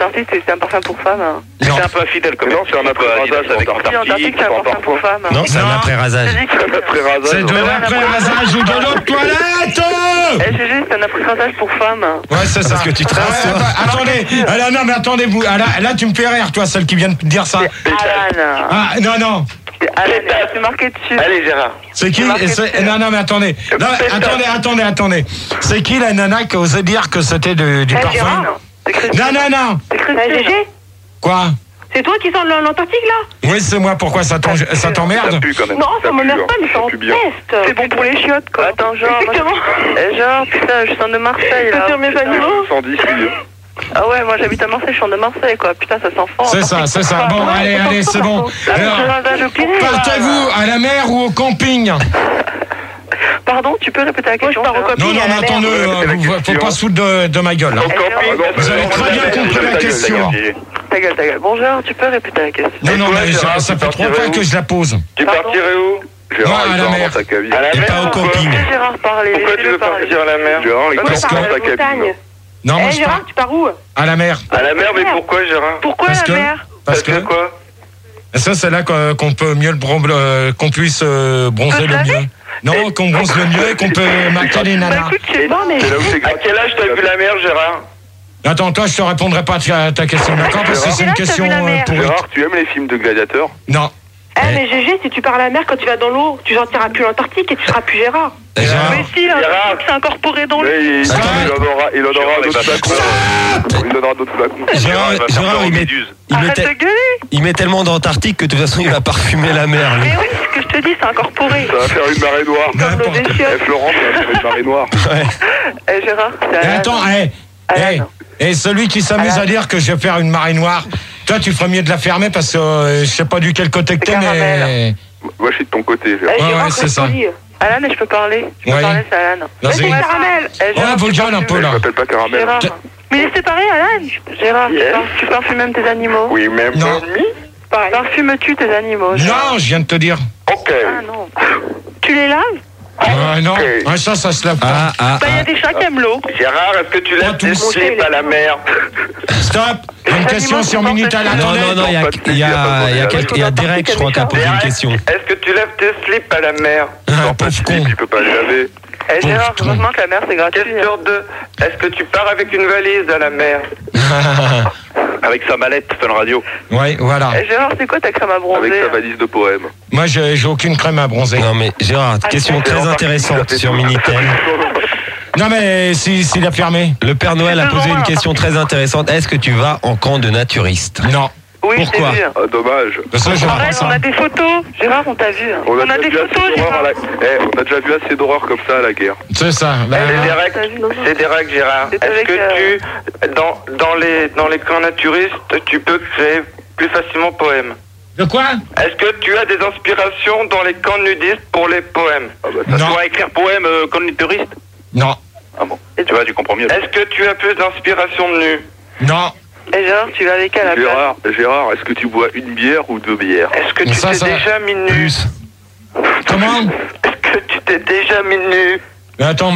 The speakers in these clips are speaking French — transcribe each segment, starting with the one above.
Antarctique, c'est un parfum pour femme. Hein. C'est un peu infidèle comme non, c'est un après-rasage Antarctique, c'est un parfum pour femme. Non, c'est un après-rasage. C'est de l'après-rasage ou de l'eau de toilette. GG, c'est un après-rasage pour femme. Ouais, c'est ça. Parce que tu te rases, toi. Attendez, non, mais attendez, vous. Là, tu me fais rire, toi, celle qui vient de dire ça. Alan. Ah, non. Alan, c'est marqué dessus. Allez, Gérard. C'est qui? Non, mais attendez. Non, attendez. C'est qui la nana qui osait dire que c'était du parfum? Non. GG? Quoi? C'est toi qui sens l'Antarctique, là? Oui, c'est moi. Pourquoi ça t'emmerde? Ça pue quand même. Non, ça m'emmerde pas, mais ça en pue bien. teste. C'est bon pour les chiottes, quoi. Attends, genre... Genre, putain, je sens de Marseille, là. C'est mes animaux. 110 Ah ouais, moi j'habite à Marseille, je suis de Marseille, quoi. Putain, ça sent fort. C'est ça. Bon, allez, c'est bon. Alors, partez-vous à la mer ou au camping? Pardon, tu peux répéter la question? Non, mais attendez, faut pas se foutre de ma gueule. Au camping, vous avez très bien compris la question. Ta gueule. Bonjour, tu peux répéter la question? Non, mais ça fait 3 fois que je la pose. Tu partirais où? Gérard, à la mer. Et pas au camping. Gérard, parler. Pourquoi tu veux partir à la mer? Gérard, il commence dans sa cabine. Non, moi je Gérard, tu pars où? À la mer. À la mer, mais pourquoi, Gérard? Pourquoi la mer? Parce que quoi? Ça, c'est là qu'on peut mieux qu'on puisse bronzer le mieux. Non, qu'on bronze le mieux et qu'on peut marquer les nanas. À quel âge t'as vu la mer, Gérard? Attends, toi, je te répondrai pas à ta question, d'accord? Parce que c'est une question pourrie. Gérard, tu aimes les films de gladiateurs? Non. Mais GG, si tu pars à la mer, quand tu vas dans l'eau, tu sentiras plus l'Antarctique et tu seras plus Gérard. Mais si, l'Antarctique, c'est incorporé dans l'eau. Il donnera d'autres flacons. Il donnera d'autres flacons. Gérard, il met tellement d'Antarctique que de toute façon, il va parfumer la mer. Mais oui, ce que je te dis, c'est incorporé. Ça va faire une marée noire. Florent, ça va faire une marée noire. Gérard, et celui qui s'amuse à dire que je vais faire une marée noire, toi, tu ferais mieux de la fermer parce que je sais pas du quel côté que t'es, mais... Moi, je suis de ton côté, Gérard. Ouais, c'est ça. Alan, je peux parler? Je peux parler, c'est Alan. Vas-y. Caramel. Ouais, faut le dire un peu, là. Je m'appelle pas Caramel. Gérard. Mais il est séparé, Alan. Gérard, tu parfumes même tes animaux? Oui, même non. Parfumes-tu tes animaux? Non, je viens de te dire. Ok. Ah non. Tu les laves? Non, ça se lave pas. Il y a des chats qui aiment l'eau. Gérard, est-ce que tu laisses tes slips à la mer? Stop. Une question sur Minute à la Non, il y a Derek, je crois, qui a posé une question. Est-ce que tu lèves tes slips à la mer? Non, pauvre con. Tu peux pas les laver. Gérard, heureusement que la mer c'est gratuit. Question 2. Est-ce que tu pars avec une valise à la mer? Avec sa mallette, Fun Radio. Ouais, voilà. Gérard, c'est quoi ta crème à bronzer? Avec sa valise de poèmes. Moi, j'ai aucune crème à bronzer. Non, mais Gérard, question très intéressante sur Minitel. Non, mais s'il a fermé. Le Père Noël a posé une question très intéressante. Est-ce que tu vas en camp de naturiste? Non. Oui, pourquoi? Ah, dommage. Arrête, on a des photos. Gérard, on t'a vu. On a des photos, Gérard. On a déjà vu assez d'horreurs comme ça à la guerre. C'est ça. C'est Derek, Gérard. Est-ce que dans les camps naturistes, tu peux créer plus facilement poèmes? De quoi? Est-ce que tu as des inspirations dans les camps nudistes pour les poèmes? Non. Tu vas écrire poème camp naturiste? Non. Ah bon. Tu vois, tu comprends mieux. Est-ce que tu as plus d'inspiration de nu? Non. Et Gérard, tu vas avec à la place? Gérard, est-ce que tu bois une bière ou 2 bières? Est-ce que tu t'es déjà mis nu? Comment? Est-ce que tu t'es déjà mis nu? Attends,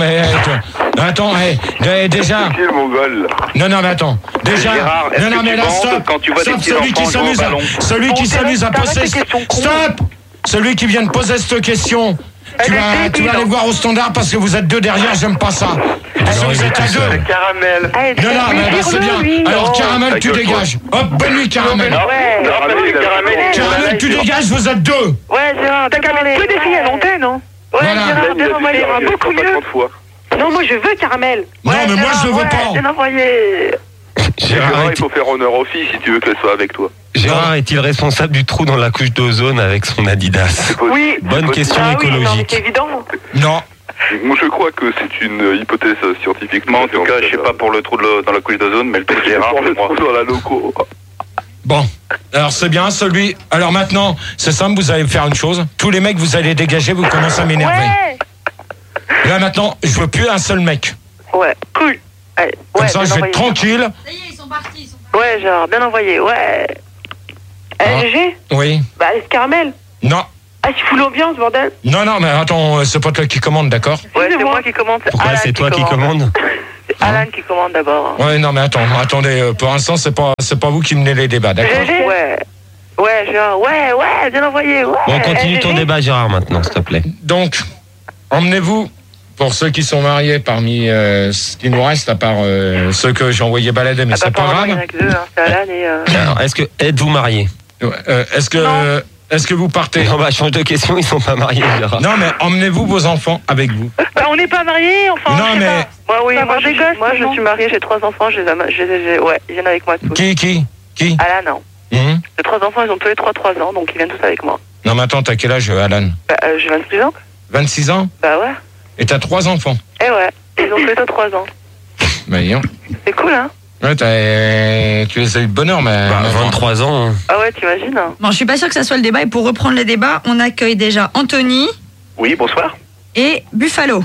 déjà. Quel mongol. Non, mais attends. Déjà. Gérard, non, mais là, stop. Quand tu vois stop, celui qui s'amuse à poser. Stop. Celui qui vient de poser cette question. Tu vas aller voir au standard parce que vous êtes 2 derrière, j'aime pas ça. Parce que vous êtes à 2. Caramel. Non, mais c'est bien. Alors, Caramel, tu dégages. Hop, bonne nuit, Caramel. Caramel, tu dégages, vous êtes 2. Ouais, Gérard, t'as qu'à mettre que des filles à l'antenne, non? Ouais, Gérard, bien envoyé, beaucoup mieux. Non, moi je veux Caramel. Non, mais moi je le veux pas. Bien envoyé. Gérard, il faut faire honneur aux filles si tu veux qu'elles soient avec toi. Gérard est-il responsable du trou dans la couche d'ozone avec son Adidas? Oui. Bonne question écologique. Non, mais c'est évident. Non. Moi je crois que c'est une hypothèse scientifique. En tout cas, je sais pas pour le trou dans la couche d'ozone, mais le trou de Gérard, pour le trou dans la loco. Bon, alors c'est bien celui. Alors maintenant, c'est simple, vous allez faire une chose. Tous les mecs, vous allez dégager, vous commencez à m'énerver. Ouais. Là maintenant, je veux plus un seul mec. Ouais, cool. Allez, comme ça, je vais être tranquille. Ça y est, ils sont partis. Ouais, genre, bien envoyé, ouais. GG? Oui. Bah, laisse Caramel. Non. Ah, tu fous l'ambiance, bordel. Non, mais attends, c'est pas toi qui commande, d'accord? Ouais, c'est moi qui commande. Pourquoi c'est toi qui commande? Alan qui commande d'abord. Ouais, non, mais attendez, pour l'instant, c'est pas vous qui menez les débats, d'accord? Ouais, Gérard, ouais, bien envoyé, ouais. Bon, continue ton débat, Gérard, maintenant, s'il te plaît. Donc, emmenez-vous, pour ceux qui sont mariés, parmi ce qui nous reste, à part ceux que j'ai envoyé balader, mais c'est pas grave. Il y en a que deux, hein, c'est Alan et... Alors, êtes-vous mariés? Est-ce que vous partez? On va changer de question, ils sont pas mariés, Gérard. Non, mais emmenez-vous vos enfants avec vous. on n'est pas mariés, enfin. Non, mais... Moi, je suis mariée, j'ai 3 enfants, ouais, ils viennent avec moi tous. Qui Alan, non. J'ai 3 enfants, ils ont tous les 3 ans, donc ils viennent tous avec moi. Non, mais attends, t'as quel âge, Alan? J'ai 26 ans. 26 ans? Bah ouais. Et t'as 3 enfants? Eh ouais, ils ont tous les 3 ans. Bah, voyons. C'est cool, hein? Ouais, tu les as eu de bonheur, mais... 23 ans. Ah ouais, t'imagines? Bon, je suis pas sûr que ça soit le débat, et pour reprendre le débat, on accueille déjà Anthony. Oui, bonsoir. Et Buffalo.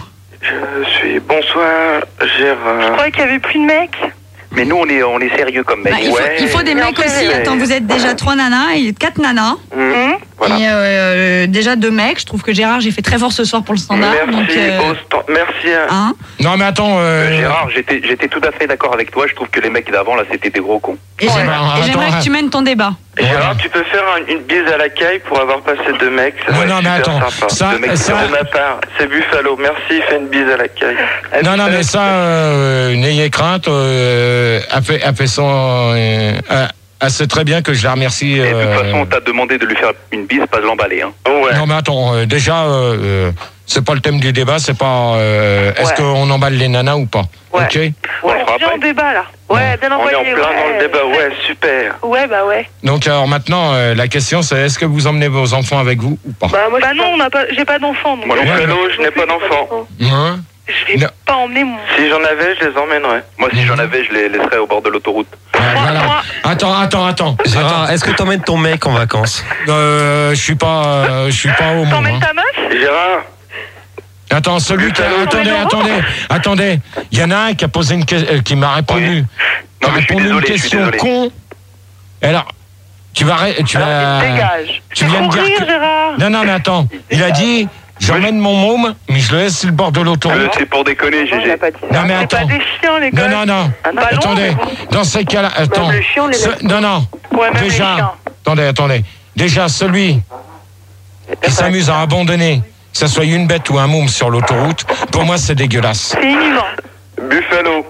Bonsoir, Gérard. Je croyais qu'il y avait plus de mecs. Mais nous, on est sérieux comme mec. Il faut des mecs aussi. Attends, vous êtes déjà 3 nanas et 4 nanas. Voilà. Et déjà 2 mecs. Je trouve que Gérard, j'ai fait très fort ce soir pour le standard. Merci. Hein? Non, mais attends... Gérard, j'étais tout à fait d'accord avec toi. Je trouve que les mecs d'avant, là, c'était des gros cons. Et j'aimerais que tu mènes ton débat. Gérard, tu peux faire une bise à la caille pour avoir passé 2 mecs. Non, mais attends. Ça, de ma part, c'est Buffalo. Merci, fais une bise à la caille. Non, mais ça, n'ayez crainte. A fait son... elle sait très bien que je la remercie. Et de toute façon, on t'a demandé de lui faire une bise, pas de l'emballer. Hein. Ouais. Non, mais attends, déjà, c'est pas le thème du débat, c'est pas est-ce qu'on emballe les nanas ou pas. Ouais. Ok. On est bien au débat, là. Ouais, bien envoyé. On est en plein dans le débat, ouais, super. Ouais, bah ouais. Donc, alors maintenant, la question, c'est est-ce que vous emmenez vos enfants avec vous ou pas? Bah non, j'ai pas d'enfant. Moi, je n'ai pas d'enfant. Hein? Je vais pas emmener mon... Si j'en avais, je les emmènerais. Moi, si j'en avais, je les laisserais au bord de l'autoroute. Voilà. Attends. Gérard, est-ce que t'emmènes ton mec en vacances? Je suis pas au monde. T'emmènes ta meuf? Gérard. Attends, celui qui a... Attendez. Il y en a un qui a posé qui m'a répondu. Non, mais je suis désolé, une question con. Alors, tu vas... Dégage. Tu viens de dire que... Gérard. Non, mais attends. Il a dit... J'emmène mon môme, mais je le laisse sur le bord de l'autoroute. C'est pour déconner, GG. Non, mais attends. C'est pas des chiens, les gars. Non. Attendez. Dans ces cas-là, attends. Non. Ouais, déjà. Attendez. Déjà, celui qui s'amuse à abandonner, que ce soit une bête ou un môme sur l'autoroute, pour moi, c'est dégueulasse. C'est inhumain. Buffalo,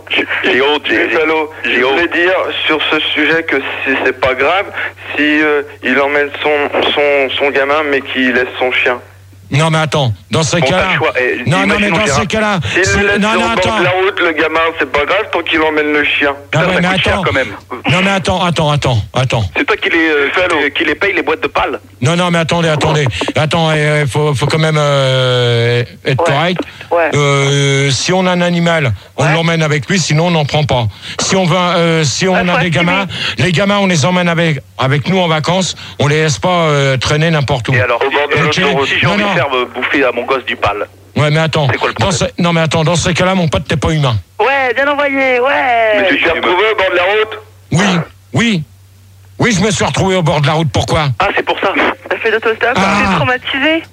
je voulais dire sur ce sujet que c'est pas grave si il emmène son gamin mais qu'il laisse son chien. Non, mais attends, dans ces cas-là... Non, mais dans ces cas-là... S'il le laisse sur le bord de la route, le gamin, c'est pas grave tant qu'il emmène le chien. Non, mais attends, quand même. Non, mais attends. C'est toi qui les paye les boîtes de pales. Non, mais attendez. Attends, faut quand même être correct. Ouais. Si on a un animal, on l'emmène avec lui, sinon on n'en prend pas. Si on a des gamins, les gamins, on les emmène avec nous en vacances, on les laisse pas traîner n'importe où. Et alors, si j'ai envie de faire bouffer à mon gosse du pal. Ouais, mais attends. C'est quoi le problème? Non, mais attends, dans ces cas-là, mon pote, t'es pas humain. Ouais, bien envoyé, ouais. Mais tu t'es retrouvé au bord de la route? Oui, je me suis retrouvé au bord de la route, pourquoi? Ah, c'est pour ça. T'as fait l'autostop? T'es traumatisé?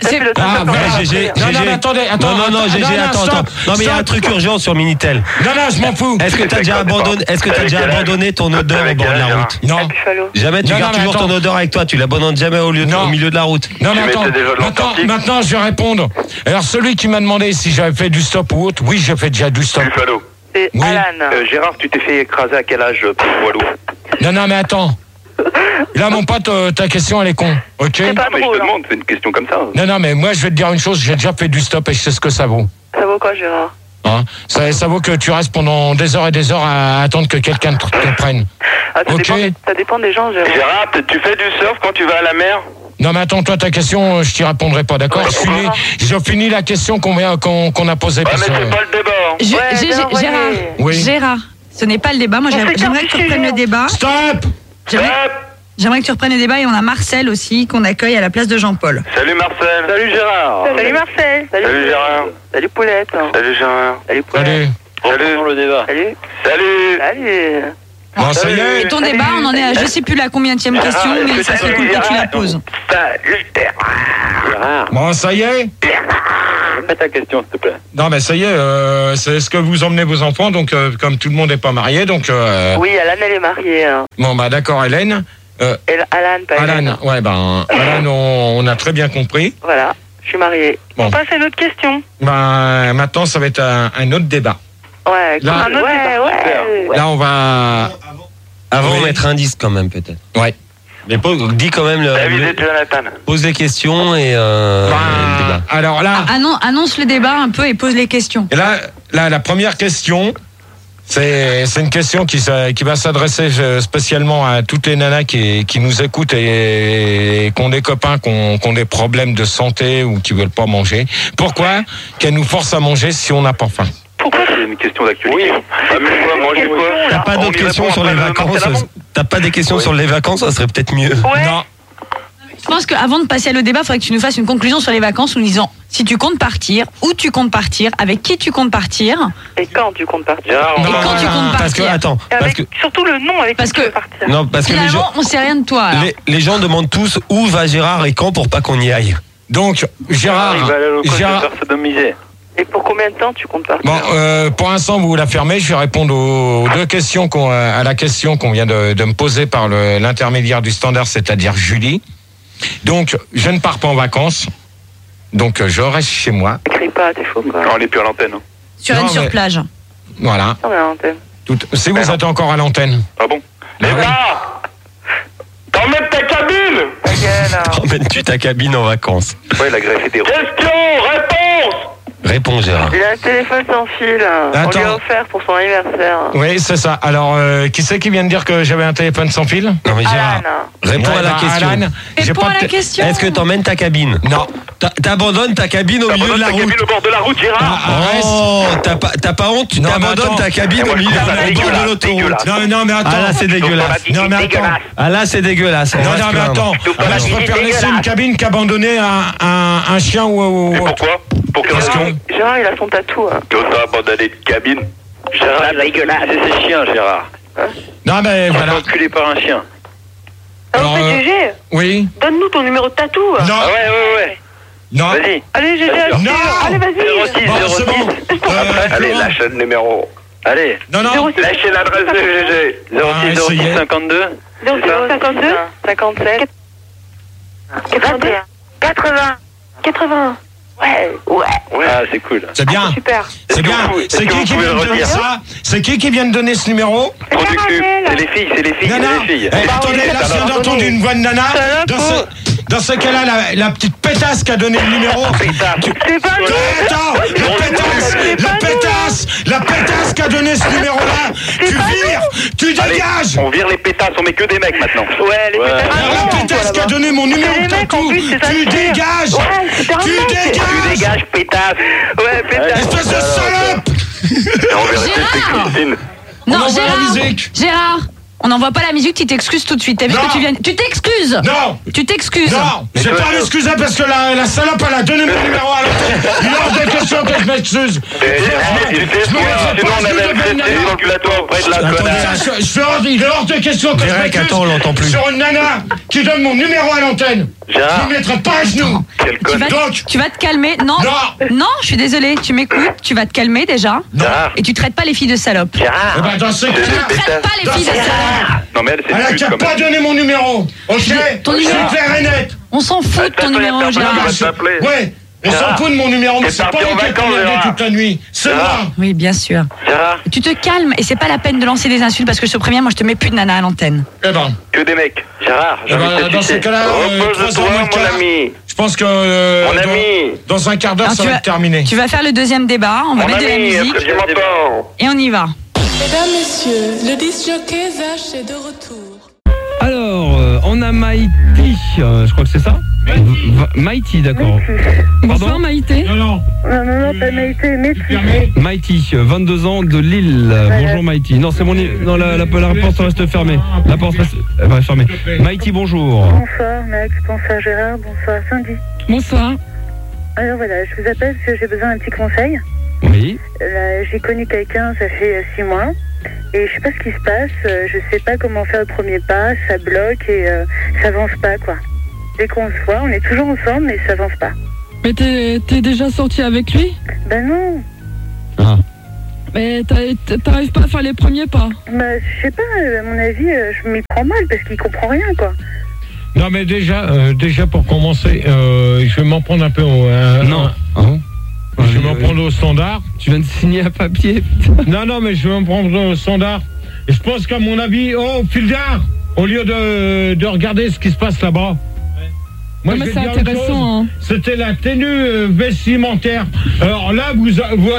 GG. Non, mais attendez. Non, GG, attends. Non, mais il y a un truc urgent sur Minitel. Non, je m'en fous. Est-ce que t'as déjà abandonné ton odeur au bord de la route? Non. Jamais, tu gardes toujours ton odeur avec toi, tu l'abandonnes jamais au milieu de la route. Non, mais attends, maintenant je vais répondre. Alors, celui qui m'a demandé si j'avais fait du stop ou autre, oui, j'ai fait déjà du stop. Buffalo. C'est Alan. Gérard, tu t'es fait écraser à quel âge, Walou? Non, mais attends. Là, mon pote, ta question, elle est con. Ok? Non, mais je te demande, c'est une question comme ça. Non, mais moi, je vais te dire une chose, j'ai déjà fait du stop et je sais ce que ça vaut. Ça vaut quoi, Gérard? Hein? Ça vaut que tu restes pendant des heures et des heures à attendre que quelqu'un te prenne. Ça dépend des gens, Gérard. Gérard, tu fais du surf quand tu vas à la mer? Non, mais attends, toi, ta question, je t'y répondrai pas, d'accord? Je finis la question qu'on a posée. Ouais, mais c'est pas le débat. Gérard, ce n'est pas le débat. Moi, j'aimerais que tu reprennes le débat. Stop! J'aimerais que tu reprennes le débat et on a Marcel aussi qu'on accueille à la place de Jean-Paul. Salut Marcel. Salut Gérard. Salut Marcel. Salut Gérard. Salut Poulette. Salut Gérard. Salut Poulette. Salut. le débat. Salut. Salut. Salut. Bon, ça y est. Et ton débat, on en est à je sais plus la combienième question, mais ça serait cool que tu la poses. Bon, ça y est. Fais ta question, s'il te plaît. Non, mais ça y est, c'est ce que vous emmenez vos enfants, donc comme tout le monde n'est pas marié, donc... Oui, Alan, elle est mariée. Hein. Bon, bah d'accord, Hélène. Alan, pas Hélène. Alan, ouais, ben, Alan, on a très bien compris. Voilà, je suis mariée. Bon. On passe à une autre question. Ben, maintenant, ça va être un autre débat. Ouais, là, un autre débat. Là, on va... Avant, mettre un disque quand même, peut-être. Ouais. Mais dis quand même David et Jonathan. Pose les questions et le débat. Alors là... Annonce le débat un peu et pose les questions. Et là la première question, c'est une question qui va s'adresser spécialement à toutes les nanas qui nous écoutent et qui ont des copains qui ont des problèmes de santé ou qui veulent pas manger. Pourquoi qu'elles nous forcent à manger si on n'a pas faim? Pourquoi c'est une question d'actualité? Oui. Manger quoi? T'as pas d'autres questions sur les vacances? T'as pas des questions sur les vacances? Ça serait peut-être mieux. Ouais. Non. Je pense qu'avant de passer à le débat, il faudrait que tu nous fasses une conclusion sur les vacances en nous disant si tu comptes partir, où tu comptes partir, avec qui tu comptes partir. Et quand tu comptes partir. Et quand tu comptes Parce que, partir. attends. Surtout le nom avec qui tu veux partir. Non, parce que les Finalement, gens, on sait rien de toi. Alors. les gens demandent tous où va Gérard et quand pour pas qu'on y aille. Donc, Gérard... Il va aller au coin de faire sodomiser. Et pour combien de temps tu comptes partir? Bon, pour l'instant, vous la fermez. Je vais répondre aux deux questions à la question qu'on vient de me poser par l'intermédiaire du standard, c'est-à-dire Julie. Donc, je ne pars pas en vacances. Donc, je reste chez moi. Crie pas, t'es faux quoi. Non, on n'est plus à l'antenne. Hein. Sur plage. Voilà. On est à l'antenne. Si vous êtes encore à l'antenne. Ah bon? Ah oui. T'emmènes ta cabine! Emmènes-tu ta cabine en vacances? Ouais, la greffe était... Question, réponse! Réponds, Gérard. Il a un téléphone sans fil. On lui a offert pour son anniversaire. Oui, c'est ça. Alors, qui c'est qui vient de dire que j'avais un téléphone sans fil? Non mais Gérard, réponds à la question. Alan, Réponds à la question. Est-ce que t'emmènes ta cabine? Non. T'abandonnes ta cabine au milieu de la route. Cabine au bord de la route, Gérard. Oh, t'as pas honte? Tu t'abandonnes ta cabine au milieu de l'autoroute. Non, mais attends. Ah là, c'est dégueulasse. Non, mais attends. Ah là, c'est dégueulasse. Non, mais attends. Là, je préfère laisser une cabine qu'abandonner un chien ou... Et pourquoi? Pour quelle raison? Gérard, il a son tatou. Hein. Que t'as abandonné une cabine? Gérard, c'est ses chiens, Gérard. Non, mais voilà. Enculé par un chien. Alors, GG, oui. donne-nous ton numéro de tatou. Non. Ah ouais. Non. Vas-y. Allez, GG, Non. allez, vas-y. 06, Bon, c'est bon. Allez, lâche le numéro. Allez. Non. Lâchez l'adresse de GG. 06 06 52. 52 57 80. Ouais. Ah, c'est cool. C'est bien. Super. C'est bien. C'est qui vient de donner ça? C'est qui vient de donner ce numéro? Producu. C'est les filles. Nana. Attendez, là, je viens d'entendre une voix de nana. Dans ce cas-là, la petite pétasse qui a donné le numéro. C'est pas Attends, la pétasse qui a donné ce numéro-là. Tu vires, tu dégages. On vire les pétasses, on met que des mecs maintenant. Ouais, les pétasses. Alors, la pétasse qui a donné mon numéro de tatou, tu dégages. Tu dégages, pétasse. Ouais, pétasse. Espèce de salope. On verra peut-être Christine. Non, envoie la musique. Gérard, on n'envoie pas la musique, tu t'excuses tout de suite. T'as vu que tu viens. Tu t'excuses. Non. Tu t'excuses. Non, je vais pas m'excuser parce que la salope, elle a donné mon numéro à l'autre. Il est hors de question que je m'excuse. Sinon, on avait le calculatoire auprès de la connasse. Il est hors de question que je Derek, attends, on l'entend plus. sur une nana qui donne mon numéro à l'antenne. Gérard. Je ne mettrai pas à genoux. Quel connard. Tu vas te calmer. Non, je suis désolée. Tu m'écoutes. Tu vas te calmer déjà. Gérard. Et tu traites pas les filles de salopes. Gérard. Eh ben, dans ce Tu cas-là, ne traites pas les filles de salopes. Non, mais elle, elle a c'est qu'à plus pas donner mon numéro. Ok. Ton numéro. C'est clair et net. On s'en fout de ton numéro, Gérard. Ouais. On s'en fout de mon numéro, mais c'est pas moi qui ai regardé toute la nuit. C'est moi. Oui, bien sûr. Gérard. Tu te calmes et c'est pas la peine de lancer des insultes parce que je te préviens, moi je te mets plus de nana à l'antenne. Eh ben. Que des mecs. Gérard, Dans ce cas-là, repose-toi, mon ami. je pense que Mon ami. dans un quart d'heure, ça va être terminé. Tu vas faire le deuxième débat, on va mettre de la musique Je m'entends. et on y va. Mesdames, messieurs, le disc jockey Zach est de retour. Alors, on a Maïti, je crois que c'est ça. Maïti, d'accord. Bonsoir Maïté. Non. Non, pas Maïté, Maïti, 22 ans de Lille. Bonjour Maïti. Non, c'est mon. Non, la porte reste fermée. La porte reste fermée. Maïti, bonjour. Bonsoir Max, bonsoir Gérard, bonsoir Sandy. Bonsoir. Alors voilà, je vous appelle parce que j'ai besoin d'un petit conseil. Oui. J'ai connu quelqu'un, ça fait 6 mois. Et je sais pas ce qui se passe. Je sais pas comment faire le premier pas. Ça bloque et ça avance pas, quoi. Dès qu'on se voit, on est toujours ensemble, mais ça avance pas. Mais t'es déjà sorti avec lui? Ben non. Ah. Mais t'arrives pas à faire les premiers pas? Bah, je sais pas, à mon avis, je m'y prends mal parce qu'il comprend rien, quoi. Non, mais déjà pour commencer, je vais m'en prendre un peu au... non. Je vais m'en prendre au standard. Tu viens de signer un papier. Non, mais je vais m'en prendre au standard. Et je pense qu'à mon avis, Fildar, au lieu de regarder ce qui se passe là-bas, moi, mais c'est intéressant. Hein. C'était la tenue vestimentaire. Alors là, vous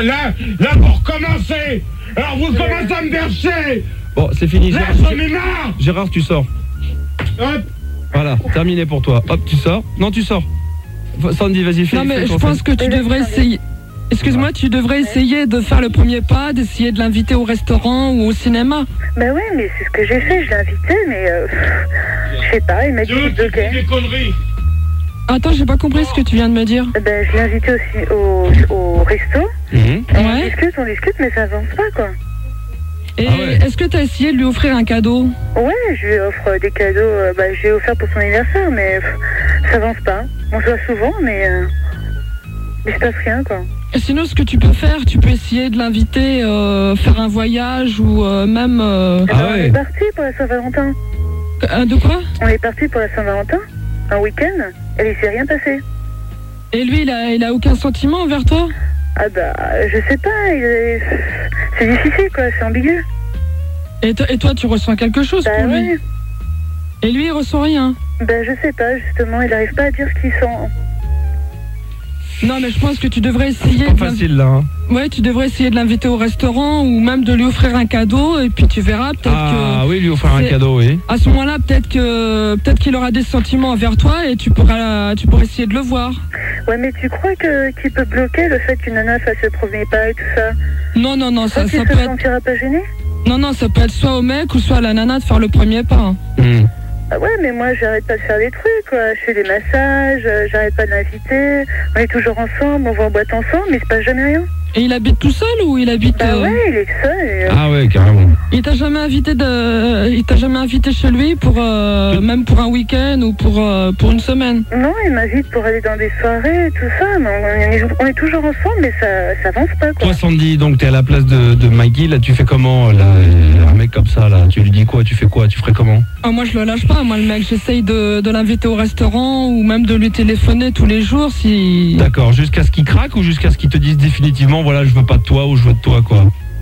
recommencez. Alors vous commencez à me verser. Bon, c'est fini. Là, j'en ai marre. Gérard, tu sors. Hop. Voilà, terminé pour toi. Hop, tu sors. Non, tu sors. Sandy, vas-y, fais. Non, mais je pense que tu devrais essayer. Excuse-moi, tu devrais essayer de faire le premier pas, d'essayer de l'inviter au restaurant ou au cinéma. Bah ouais, mais c'est ce que j'ai fait. Je l'ai invité, mais je sais pas. Il m'a dit des conneries. Attends, j'ai pas compris ce que tu viens de me dire. Ben, je l'ai invité aussi au resto. On discute, mais ça avance pas, quoi. Et est-ce que t'as essayé de lui offrir un cadeau? Ouais, je lui offre des cadeaux. Je lui ai offert pour son anniversaire, mais ça avance pas. On se voit souvent, mais il se passe rien, quoi. Et sinon, ce que tu peux faire, tu peux essayer de l'inviter, faire un voyage ou même... On est parti pour la Saint-Valentin. De quoi? On est parti pour la Saint-Valentin, un week-end, et il s'est rien passé. Et lui, il a aucun sentiment envers toi? Ah bah, je sais pas, c'est difficile, quoi, c'est ambigu. Et toi, tu ressens quelque chose pour lui? Ouais. Et lui, il ressent rien? Ben, je sais pas, justement, il arrive pas à dire ce qu'il sent. Non, mais je pense que tu devrais essayer... C'est pas facile, là. Hein. Ouais, tu devrais essayer de l'inviter au restaurant ou même de lui offrir un cadeau et puis tu verras peut-être que... Ah oui, lui offrir un cadeau, oui. À ce moment-là, peut-être qu'il aura des sentiments envers toi et tu pourras essayer de le voir. Ouais, mais tu crois qu'il peut bloquer le fait qu'une nana fasse le premier pas et tout ça? Non, ça peut être... Tu te sentiras pas gêné? Non, ça peut être soit au mec ou soit à la nana de faire le premier pas. Ah ouais, mais moi, j'arrête pas de faire des trucs, quoi. Je fais des massages, j'arrête pas de l'inviter. On est toujours ensemble, on va en boîte ensemble, mais il se passe jamais rien. Et il habite tout seul ou il habite... Ah ouais, il est seul. Ah ouais, carrément. Il t'a jamais invité chez lui pour même pour un week-end ou pour une semaine? Non, il m'invite pour aller dans des soirées et tout ça, mais on est toujours ensemble, mais ça avance pas, quoi. Toi, Sandy, donc t'es à la place de Mikey, là, tu fais comment, là, un mec comme ça, là, tu lui dis quoi, tu fais quoi, tu ferais comment? Moi, je le lâche pas, moi, le mec, j'essaye de l'inviter au restaurant ou même de lui téléphoner tous les jours si... D'accord, jusqu'à ce qu'il craque ou jusqu'à ce qu'il te dise définitivement, voilà, je veux pas de toi ou je veux de toi, quoi?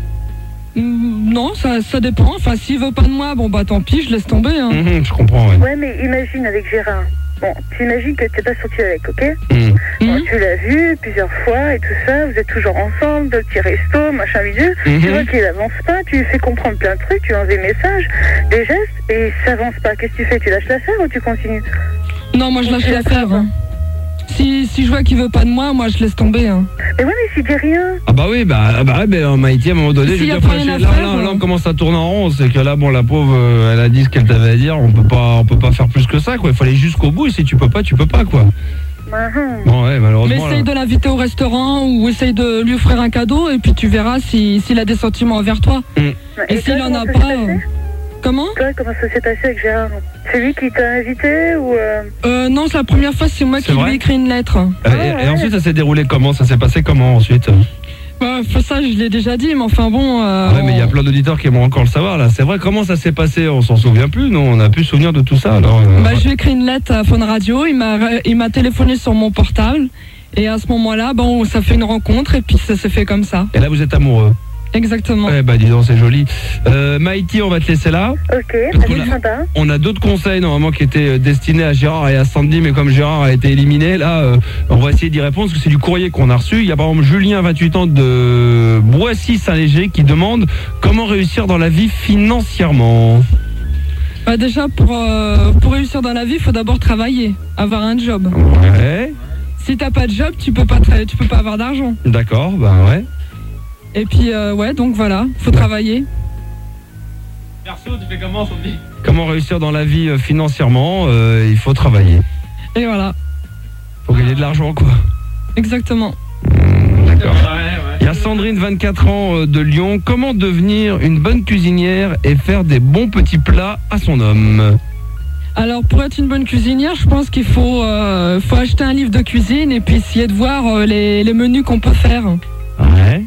Non, ça dépend. Enfin, s'il veut pas de moi, bon bah tant pis, je laisse tomber. Hein. Je comprends, ouais. Ouais, mais imagine avec Gérard. Bon, tu imagines que t'es pas sorti avec, ok? Bon, tu l'as vu plusieurs fois et tout ça, vous êtes toujours ensemble, de petits restos, machin bidule. Tu vois qu'il avance pas, tu lui fais comprendre plein de trucs, tu lui envoies des messages, des gestes, et ça avance pas. Qu'est-ce que tu fais? Tu lâches l'affaire ou tu continues? Non, moi je lâche l'affaire. Hein. Si je vois qu'il veut pas de moi je laisse tomber. Hein. Mais ouais, mais s'il dit rien. Ah bah oui, Maïti, à un moment donné, je veux dire, là, on commence à tourner en rond, c'est que là, bon, la pauvre, elle a dit ce qu'elle t'avait à dire, on peut pas faire plus que ça, quoi. Il faut aller jusqu'au bout, et si tu peux pas, quoi. Bon, ouais, malheureusement. Mais essaye de l'inviter au restaurant ou essaye de lui offrir un cadeau, et puis tu verras s'il a des sentiments envers toi. Et s'il en a pas... Comment? Toi, comment ça s'est passé avec Gérard? C'est lui qui t'a invité ou Non, c'est la première fois, c'est moi qui lui ai écrit une lettre. Et ensuite, ça s'est déroulé comment? Ça s'est passé comment ensuite? Ça, je l'ai déjà dit, mais enfin bon... ouais, mais il y a plein d'auditeurs qui aimeraient encore le savoir, là. C'est vrai, comment ça s'est passé? On s'en souvient plus, non? On a plus souvenir de tout ça, alors... je lui ai écrit une lettre à Fun Radio, il m'a téléphoné sur mon portable, et à ce moment-là, ça fait une rencontre, et puis ça s'est fait comme ça. Et là, vous êtes amoureux? Exactement. Dis donc, c'est joli. Maïti, on va te laisser là. Ok, sympa. On a d'autres conseils normalement qui étaient destinés à Gérard et à Sandy, mais comme Gérard a été éliminé, là, on va essayer d'y répondre parce que c'est du courrier qu'on a reçu. Il y a par exemple Julien, 28 ans, de Boissy-Saint-Léger, qui demande comment réussir dans la vie financièrement. Déjà, pour réussir dans la vie, il faut d'abord travailler, avoir un job. Ouais. Si t'as pas de job, tu peux pas avoir d'argent. D'accord, ouais. Et puis, donc voilà, faut travailler. Perso, tu fais comment, Sandy? Comment réussir dans la vie financièrement? Il faut travailler. Et voilà. Faut gagner de l'argent, quoi. Exactement. D'accord. Ouais. Il y a Sandrine, 24 ans, de Lyon. Comment devenir une bonne cuisinière et faire des bons petits plats à son homme? Alors, pour être une bonne cuisinière, je pense qu'il faut acheter un livre de cuisine et puis essayer de voir les menus qu'on peut faire. Ouais.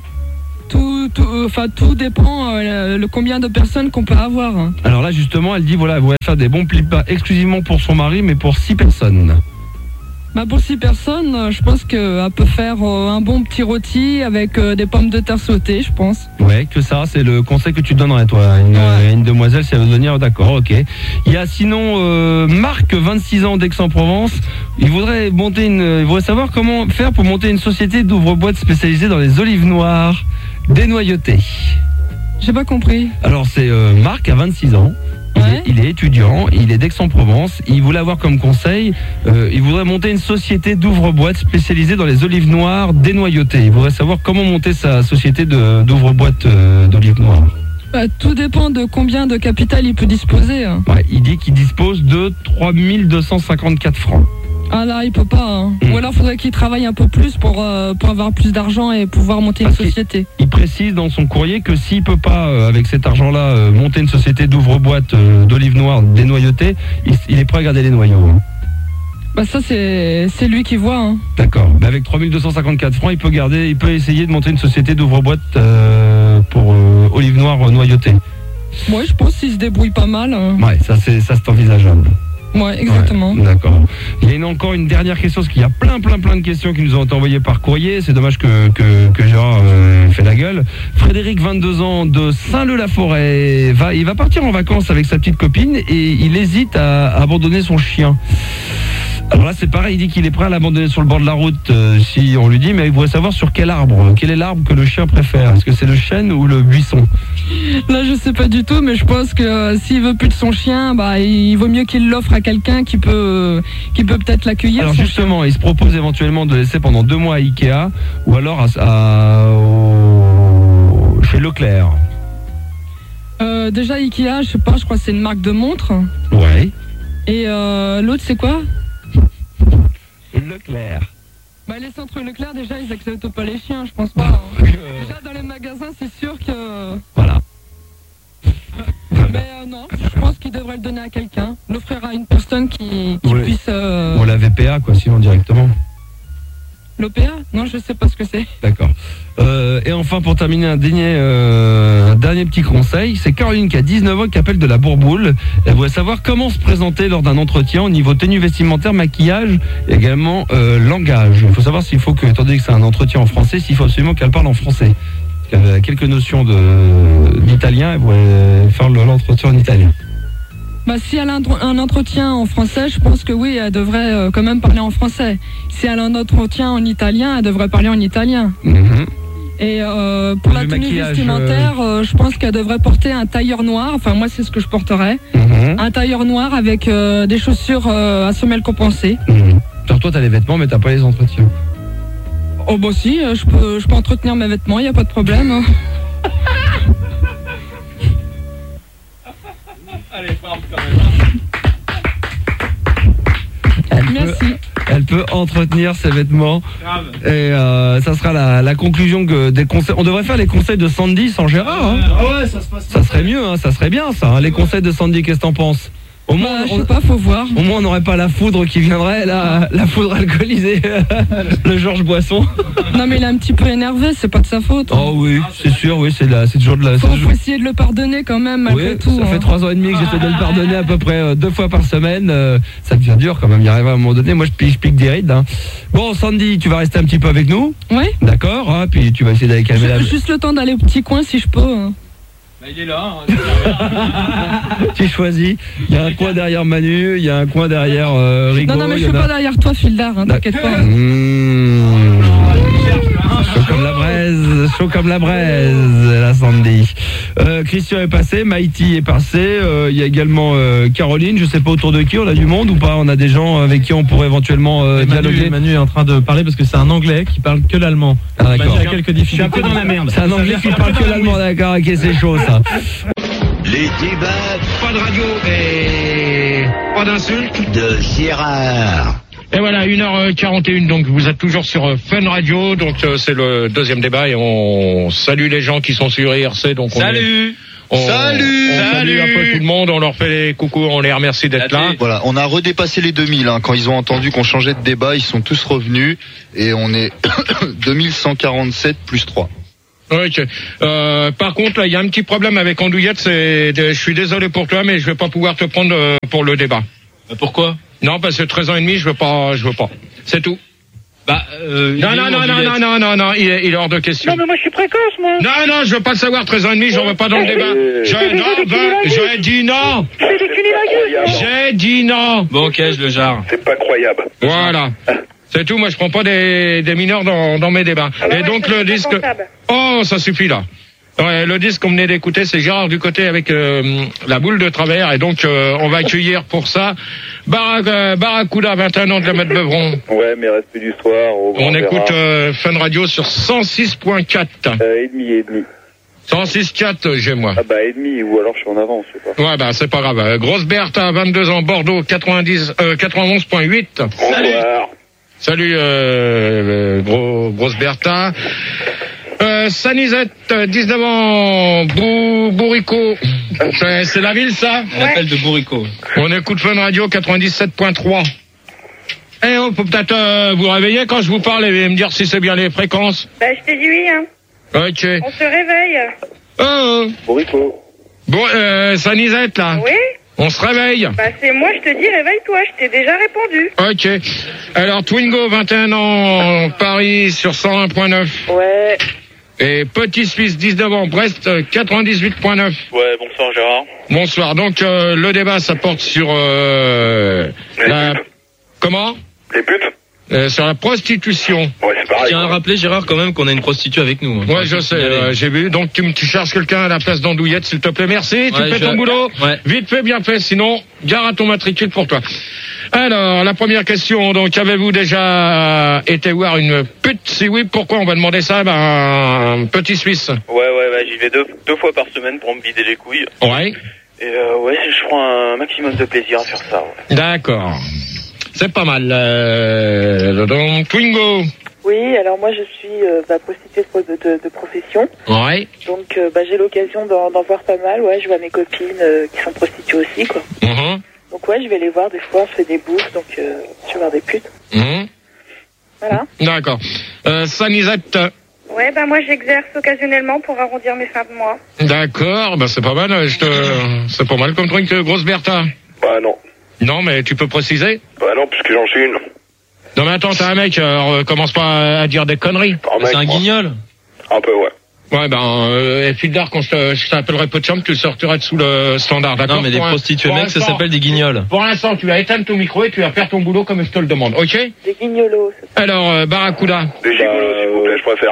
Tout dépend le combien de personnes qu'on peut avoir. Alors là, justement, elle dit, voilà, elle voudrait faire des bons plats exclusivement pour son mari, mais pour 6 personnes. Bah pour 6 personnes, je pense qu'elle peut faire un bon petit rôti avec des pommes de terre sautées, je pense. Ouais, que ça, c'est le conseil que tu donnerais, toi, une demoiselle, si elle veut venir, d'accord, ok. Il y a sinon Marc, 26 ans, d'Aix-en-Provence. Il voudrait savoir comment faire pour monter une société d'ouvre-boîtes spécialisée dans les olives noires dénoyautées. J'ai pas compris. Alors c'est Marc, à 26 ans. Il est étudiant, il est d'Aix-en-Provence. Il voulait avoir comme conseil, il voudrait monter une société d'ouvre-boîtes spécialisée dans les olives noires dénoyautées. Il voudrait savoir comment monter sa société d'ouvre-boîtes d'olives noires. Bah, tout dépend de combien de capital il peut disposer. Ouais, il dit qu'il dispose de 3254 francs. Ah là, il peut pas. Ou alors, faudrait qu'il travaille un peu plus pour avoir plus d'argent et pouvoir monter une société. Il précise dans son courrier que s'il peut pas, avec cet argent-là, monter une société d'ouvre-boîtes d'olives noires dénoyautées, il est prêt à garder les noyaux. Bah ça, c'est lui qui voit. D'accord. Mais avec 3254 francs, il peut essayer de monter une société d'ouvre-boîtes pour olives noires noyautées. Ouais, je pense qu'il se débrouille pas mal. Ouais, ça c'est envisageable. Ouais, exactement. Ouais, d'accord. Il y a encore une dernière question, parce qu'il y a plein de questions qui nous ont été envoyées par courrier. C'est dommage que Gérard fait la gueule. Frédéric, 22 ans, de Saint-Leu-la-Forêt. Il va partir en vacances avec sa petite copine et il hésite à abandonner son chien. Alors là, c'est pareil, il dit qu'il est prêt à l'abandonner sur le bord de la route si on lui dit, mais il voudrait savoir sur quel arbre. Quel est l'arbre que le chien préfère? Est-ce que c'est le chêne ou le buisson? Là, je sais pas du tout, mais je pense que s'il veut plus de son chien, bah, il vaut mieux qu'il l'offre à quelqu'un qui peut peut-être l'accueillir. Alors justement, il se propose éventuellement de laisser pendant 2 mois à Ikea ou alors chez Leclerc. Déjà, Ikea, je sais pas, je crois que c'est une marque de montre. Ouais. Et l'autre, c'est quoi? Leclerc. Bah, les centres Leclerc, déjà, ils acceptent pas les chiens, je pense pas. Déjà, dans les magasins, c'est sûr que... Voilà. Mais non, je pense qu'il devrait le donner à quelqu'un. L'offrir à une personne qui puisse... Ou la VPA, quoi, sinon directement. L'OPA? Non, je sais pas ce que c'est. D'accord. Et enfin, pour terminer, un dernier petit conseil. C'est Caroline qui a 19 ans, qui appelle de la Bourboule. Elle voudrait savoir comment se présenter lors d'un entretien au niveau tenue vestimentaire, maquillage et également langage. Il faut savoir s'il faut que, étant donné que c'est un entretien en français, s'il faut absolument qu'elle parle en français. Parce qu'elle a quelques notions d'italien, elle voudrait faire l'entretien en italien. Bah, si elle a un entretien en français, je pense que oui, elle devrait quand même parler en français. Si elle a un entretien en italien, elle devrait parler en italien. Et pour la tenue vestimentaire, je pense qu'elle devrait porter un tailleur noir. Enfin, moi, c'est ce que je porterais. Un tailleur noir avec des chaussures à semelles compensées. Alors toi, t'as les vêtements, mais t'as pas les entretiens. Oh bah si, je peux entretenir mes vêtements, il n'y a pas de problème. Allez, forme quand même. Merci. Elle peut entretenir ses vêtements. Grave. Et ça sera la conclusion des conseils. On devrait faire les conseils de Sandy sans Gérard. Hein. Ah ouais, ça se passe. Ça serait mieux, hein, ça serait bien ça. Hein, les conseils de Sandy, qu'est-ce que t'en penses? Au moins, je sais pas, faut voir. Au moins, on n'aurait pas la foudre qui viendrait, la foudre alcoolisée, le Georges Boisson. Non, mais il est un petit peu énervé, c'est pas de sa faute. Oh oui, c'est sûr, oui, c'est toujours de la. Faut essayer de le pardonner quand même, malgré tout. Ça fait 3 ans et demi que j'essaie de le pardonner à peu près 2 fois par semaine. Ça devient dur quand même, il arrive à un moment donné. Moi, je pique des rides. Hein. Bon, Sandy, tu vas rester un petit peu avec nous? Oui. D'accord, hein, puis tu vas essayer d'aller calmer la... Juste le temps d'aller au petit coin si je peux. Hein. Bah, il est là. Tu choisis. Il y a un coin derrière Manu, il y a un coin derrière Rigaud. Non, mais je suis pas derrière toi, Fildar, hein, t'inquiète pas. Chaud comme la braise, la Sandy. Christian est passé, Maïti est passé, il y a également Caroline, je sais pas autour de qui, on a du monde ou pas? On a des gens avec qui on pourrait éventuellement dialoguer. Manu est en train de parler parce que c'est un anglais qui parle que l'allemand. Ah d'accord. Il y a quelques difficultés. Je suis un peu dans la merde. C'est un anglais qui parle que l'allemand, d'accord, ok, c'est chaud ça. Les débats, pas de radio et pas d'insultes de Gérard. Et voilà, 1h41, donc vous êtes toujours sur Fun Radio, donc c'est le deuxième débat et on salue les gens qui sont sur IRC. Donc Salut. On salue un peu tout le monde, on leur fait les coucous, on les remercie d'être là. Voilà, on a redépassé les 2000, hein. Quand ils ont entendu qu'on changeait de débat, ils sont tous revenus et on est 2147 plus 3. Ok. Par contre, il y a un petit problème avec Andouillette, je suis désolé pour toi, mais je vais pas pouvoir te prendre pour le débat. Pourquoi? Non, parce que 13 ans et demi, je veux pas. C'est tout. Bah, non, il est hors de question. Non, mais moi, je suis précoce, moi. Non, je veux pas le savoir, 13 ans et demi, j'en veux pas dans le débat. J'ai dit non. J'ai dit non. Bon, ok, je le jarre. C'est pas croyable. Voilà. C'est tout, moi je prends pas des mineurs dans mes débats. Et donc le disque... Oh, ça suffit là. Ouais, le disque qu'on venait d'écouter, c'est Gérard Ducoté avec la boule de travers. Et donc on va accueillir pour ça Barracuda, 21 ans de la Mat Beuvron. Ouais, mais respect du soir. On écoute Fun Radio sur 106.4. Et demi. 106.4, j'ai moi. Ah bah et demi, ou alors je suis en avance, je sais pas. Ouais, bah c'est pas grave. Grosse Bertha, 22 ans, Bordeaux, 91.8. Bonsoir. Salut, Grosse Bertha. Sanizette, 19 ans, Bourrico. C'est la ville, ça? On appelle de Bourrico. On écoute Fun Radio 97.3. Eh, on peut peut-être vous réveiller quand je vous parle et me dire si c'est bien les fréquences. Bah, je t'ai dit oui, hein. Ok. On se réveille. Oh. Bourrico. Bon, Sanizette, là. Oui? On se réveille. Bah, c'est moi, je te dis, réveille-toi, je t'ai déjà répondu. Ok. Alors, Twingo, 21 ans, Paris, sur 101.9. Ouais. Et Petit Suisse, 19 ans, Brest, 98.9. Ouais, bonsoir Gérard. Bonsoir. Donc, le débat, ça porte sur la... Comment? Les putes? Sur la prostitution. Ouais, c'est pareil. Je tiens à rappeler, Gérard, quand même, qu'on a une prostituée avec nous. Ouais, je sais, j'ai vu. Donc, tu cherches quelqu'un à la place d'Andouillette, s'il te plaît. Merci, tu fais ton boulot. Ouais. Vite fait, bien fait. Sinon, gare à ton matricule pour toi. Alors, la première question. Donc, avez-vous déjà été voir une pute? Si oui, pourquoi? On va demander ça à un Petit Suisse. Ouais, j'y vais deux fois par semaine pour me vider les couilles. Ouais. Et ouais, je prends un maximum de plaisir à faire ça, ouais. D'accord. C'est pas mal. Donc, Twingo. Oui, alors moi je suis prostituée de profession. Ouais. Donc j'ai l'occasion d'en voir pas mal. Ouais, je vois mes copines qui sont prostituées aussi, quoi. Donc ouais, je vais les voir des fois, on se fait des bouffes, donc je vais voir des putes. Voilà. D'accord. Sanizette. Ouais, bah moi j'exerce occasionnellement pour arrondir mes fins de mois. D'accord, bah c'est pas mal. C'est pas mal comme truc, Grosse Bertha. Bah non. Non, mais tu peux préciser? Bah non, puisque j'en suis une. Non mais attends, t'es un mec, alors commence pas à dire des conneries. C'est un guignol. Un peu, ouais. Ouais, ben, Fildar, quand je t'appellerai Pocham, tu le sortiras sous le standard, d'accord? Non, mais des prostituées mecs, ça s'appelle des guignols. Pour l'instant, tu vas éteindre ton micro et tu vas faire ton boulot comme je te le demande, ok? Des guignolos. Alors, Barracuda. Des gigolos, s'il vous plaît, je préfère.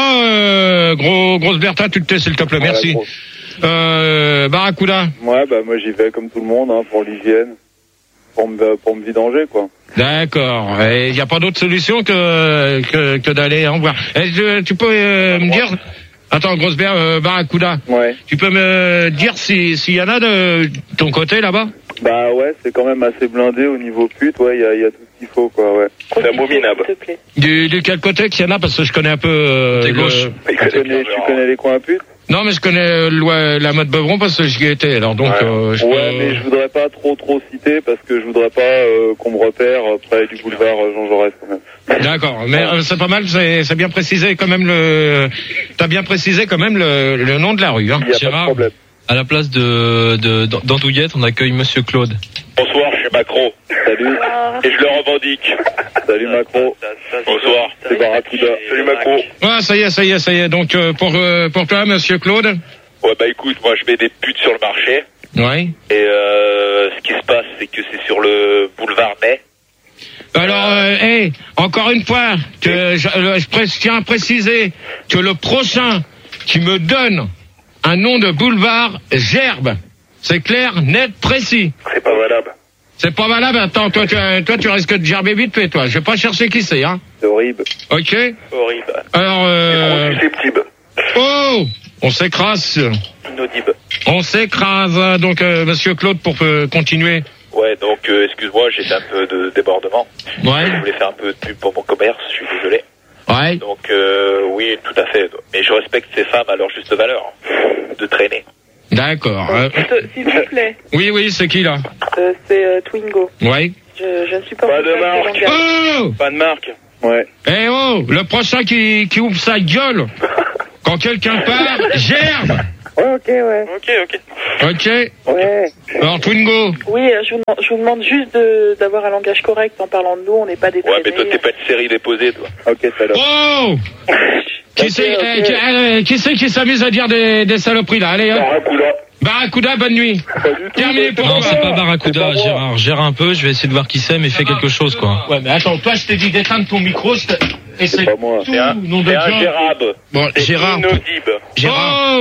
Oh, Grosse Bertha, tu te tais, s'il te plaît, merci. Barracuda. Ouais, bah moi j'y vais comme tout le monde, hein, pour l'hygiène. Pour me vidanger, quoi. D'accord. Et il n'y a pas d'autre solution que d'aller en voir. Tu peux me dire... Attends, Grosse Barracuda. Ouais. Tu peux me dire s'il y en a de ton côté, là-bas? Bah ouais, c'est quand même assez blindé au niveau pute, ouais, il y a tout ce qu'il faut, quoi, ouais. C'est abominable. Du quel côté qu'il y en a? Parce que je connais un peu... T'es gauche. Tu connais les coins putes? Non, mais je connais la mode Beuvron parce que j'y étais, alors donc... mais je voudrais pas trop citer parce que je voudrais pas qu'on me repère près du boulevard Jean Jaurès, quand même. D'accord, mais c'est pas mal, c'est bien précisé quand même t'as bien précisé quand même le nom de la rue, hein. Il y a pas de problème. À la place d'Andouillette, on accueille Monsieur Claude. Bonsoir, je suis Macron. Salut. Et je le revendique. Salut Macron. Bonsoir. C'est Barracuda. Salut Macron. Ouais, ça y est. Donc, pour toi, Monsieur Claude? Ouais, bah écoute, moi je mets des putes sur le marché. Ouais. Et ce qui se passe, c'est que c'est sur le boulevard Mai. Alors, encore une fois, je tiens à préciser que le prochain qui me donne un nom de boulevard gerbe. C'est clair, net, précis. C'est pas valable. C'est pas valable. Attends, toi, tu risques de gerber vite fait, toi. Je vais pas chercher qui c'est, hein. C'est horrible. Ok. Horrible. Alors, C'est trop susceptible. Oh, on s'écrase. Inaudible. On s'écrase. Donc, Monsieur Claude, pour continuer. Ouais, donc excuse-moi, j'ai fait un peu de débordement. Ouais. Je voulais faire un peu de pub pour mon commerce, je suis désolé. Ouais. Donc oui, tout à fait. Mais je respecte ces femmes à leur juste valeur de traîner. D'accord. S'il vous plaît. Oui, c'est qui là? C'est Twingo. Ouais. Je ne suis pas... Pas de marque. Oh! Pas de marque. Ouais. Eh oh, le prochain qui ouvre sa gueule quand quelqu'un part, gerbe. Ok, ouais. Ok. Ouais. Alors Twingo. Oui, je vous demande juste d'avoir un langage correct en parlant de nous, on n'est pas des traînés. Ouais, mais toi, t'es pas une série déposée, toi. Ok, salope. Oh! Qui c'est qui s'amuse à dire des saloperies là? Allez, hop. Barracuda, bonne nuit. Terminé pour Non, toi. c'est pas Barracuda, Gérard. Gère un peu, je vais essayer de voir qui c'est, mais fais quelque chose, quoi. Ouais, mais attends, toi, je t'ai dit d'éteindre ton micro, et c'est pas moi. tout, C'est un Gérard. Bon, Gérard. Oh,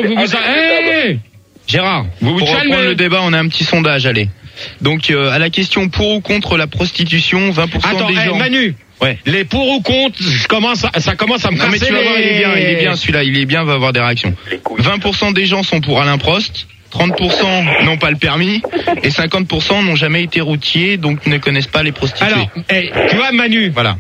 Gérard, vous Pour reprendre calmez. le débat, on a un petit sondage, allez. Donc, à la question pour ou contre la prostitution, 20% Attends, des gens... Manu. Ouais. Les pour ou contre, ça commence à me Non, mais casser tu vas voir, il est bien celui-là, il est bien, va avoir des réactions. 20% des gens sont pour Alain Prost, 30% n'ont pas le permis, et 50% n'ont jamais été routiers, donc ne connaissent pas les prostituées. Alors, tu vois, Manu. Voilà.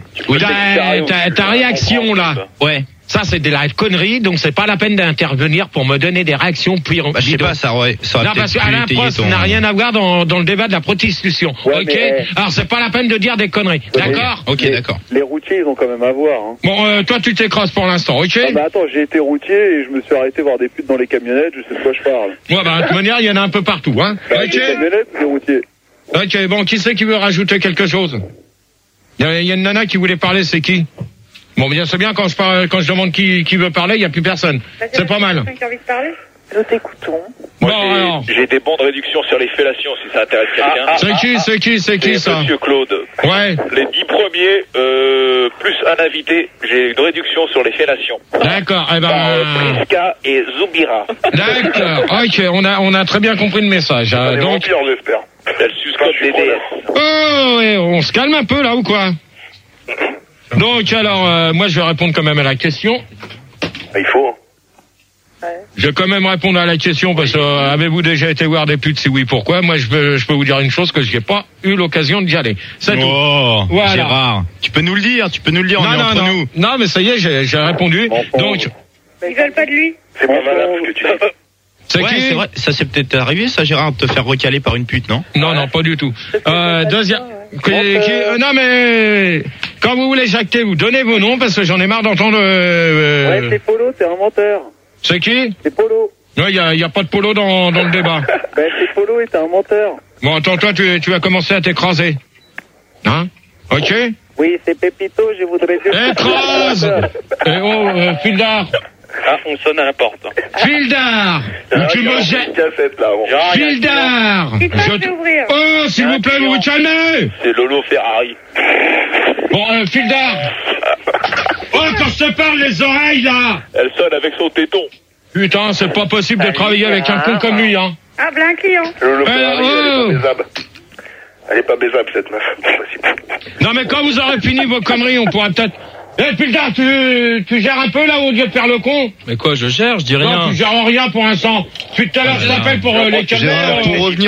Ta réaction, là. Ouais. Ça, c'est de la connerie, donc c'est pas la peine d'intervenir pour me donner des réactions. Puis, Bah, je sais pas, ça aurait non, parce qu'Alain Prost n'a rien à voir dans le débat de la prostitution. Ouais, ok. mais, alors, c'est pas la peine de dire des conneries. D'accord. Ok, d'accord. Les routiers, ils ont quand même à voir. Hein. Bon, toi, tu t'écrases pour l'instant, ok. Ah, mais attends, j'ai été routier et je me suis arrêté voir des putes dans les camionnettes, je sais de quoi je parle. Ouais, bah, de toute manière, il y en a un peu partout, hein. Des camionnettes ou des routiers? Ok, bon, qui c'est qui veut rajouter quelque chose? Il y a une nana qui voulait parler, c'est qui? Bon, bien, c'est bien quand je demande qui veut parler, il n'y a plus personne. C'est pas mal. Qui a envie de parler? Nous t'écoutons. Moi, j'ai des bons de réduction sur les fellations, si ça intéresse quelqu'un. C'est qui ça? Monsieur Claude. Ouais. Les 10 premiers, plus un invité, j'ai une réduction sur les fellations. D'accord, eh ben... Priska et Zoubira. D'accord, ok, on a très bien compris le message. Donc... j'espère. Elle suscote des DS. Oh, ouais, on se calme un peu là ou quoi? Donc alors, moi je vais répondre quand même à la question. Il faut. Je vais quand même répondre à la question parce que avez-vous déjà été voir des putes? Si oui, pourquoi? Moi je peux vous dire une chose, que j'ai pas eu l'occasion d'y aller. C'est tout. Voilà. Gérard, tu peux nous le dire, on est entre nous. Non, mais ça y est, j'ai répondu. Donc, Ils veulent pas de lui. C'est pas malade ce que tu dis. C'est vrai, ça c'est peut-être arrivé ça, Gérard, de te faire recaler par une pute, non? Non, pas du tout. Deuxième... non mais quand vous voulez jacter, vous donnez vos noms parce que j'en ai marre d'entendre. Ouais, c'est Polo, c'est un menteur. C'est qui? C'est Polo. Non, il y a pas de Polo dans le débat. Ben c'est Polo et t'es un menteur. Bon, attends, toi tu vas commencer à t'écraser. Hein? Ok? Oui, c'est Pépito, je voudrais dire. Écrase! Fildar! Ah, on sonne à la porte. Fildar! Tu me jettes! Fildar! Oh, s'il vous plaît, vous vous calmez! C'est Lolo Ferrari. Bon, Fildar! Oh, quand je te parle, les oreilles, là! Elle sonne avec son téton. Putain, c'est pas possible de travailler avec un con comme lui, hein! Ah, ben un client! Lolo Ferrari, elle est pas baisable, cette meuf. Non, mais quand vous aurez fini vos conneries, on pourra peut-être... Fildar, tu gères un peu là au lieu de faire le con? Mais quoi, je gère, je dis rien. Non, tu gères rien pour l'instant. Depuis tout à l'heure, je t'appelle pour les caméras. Pour revenir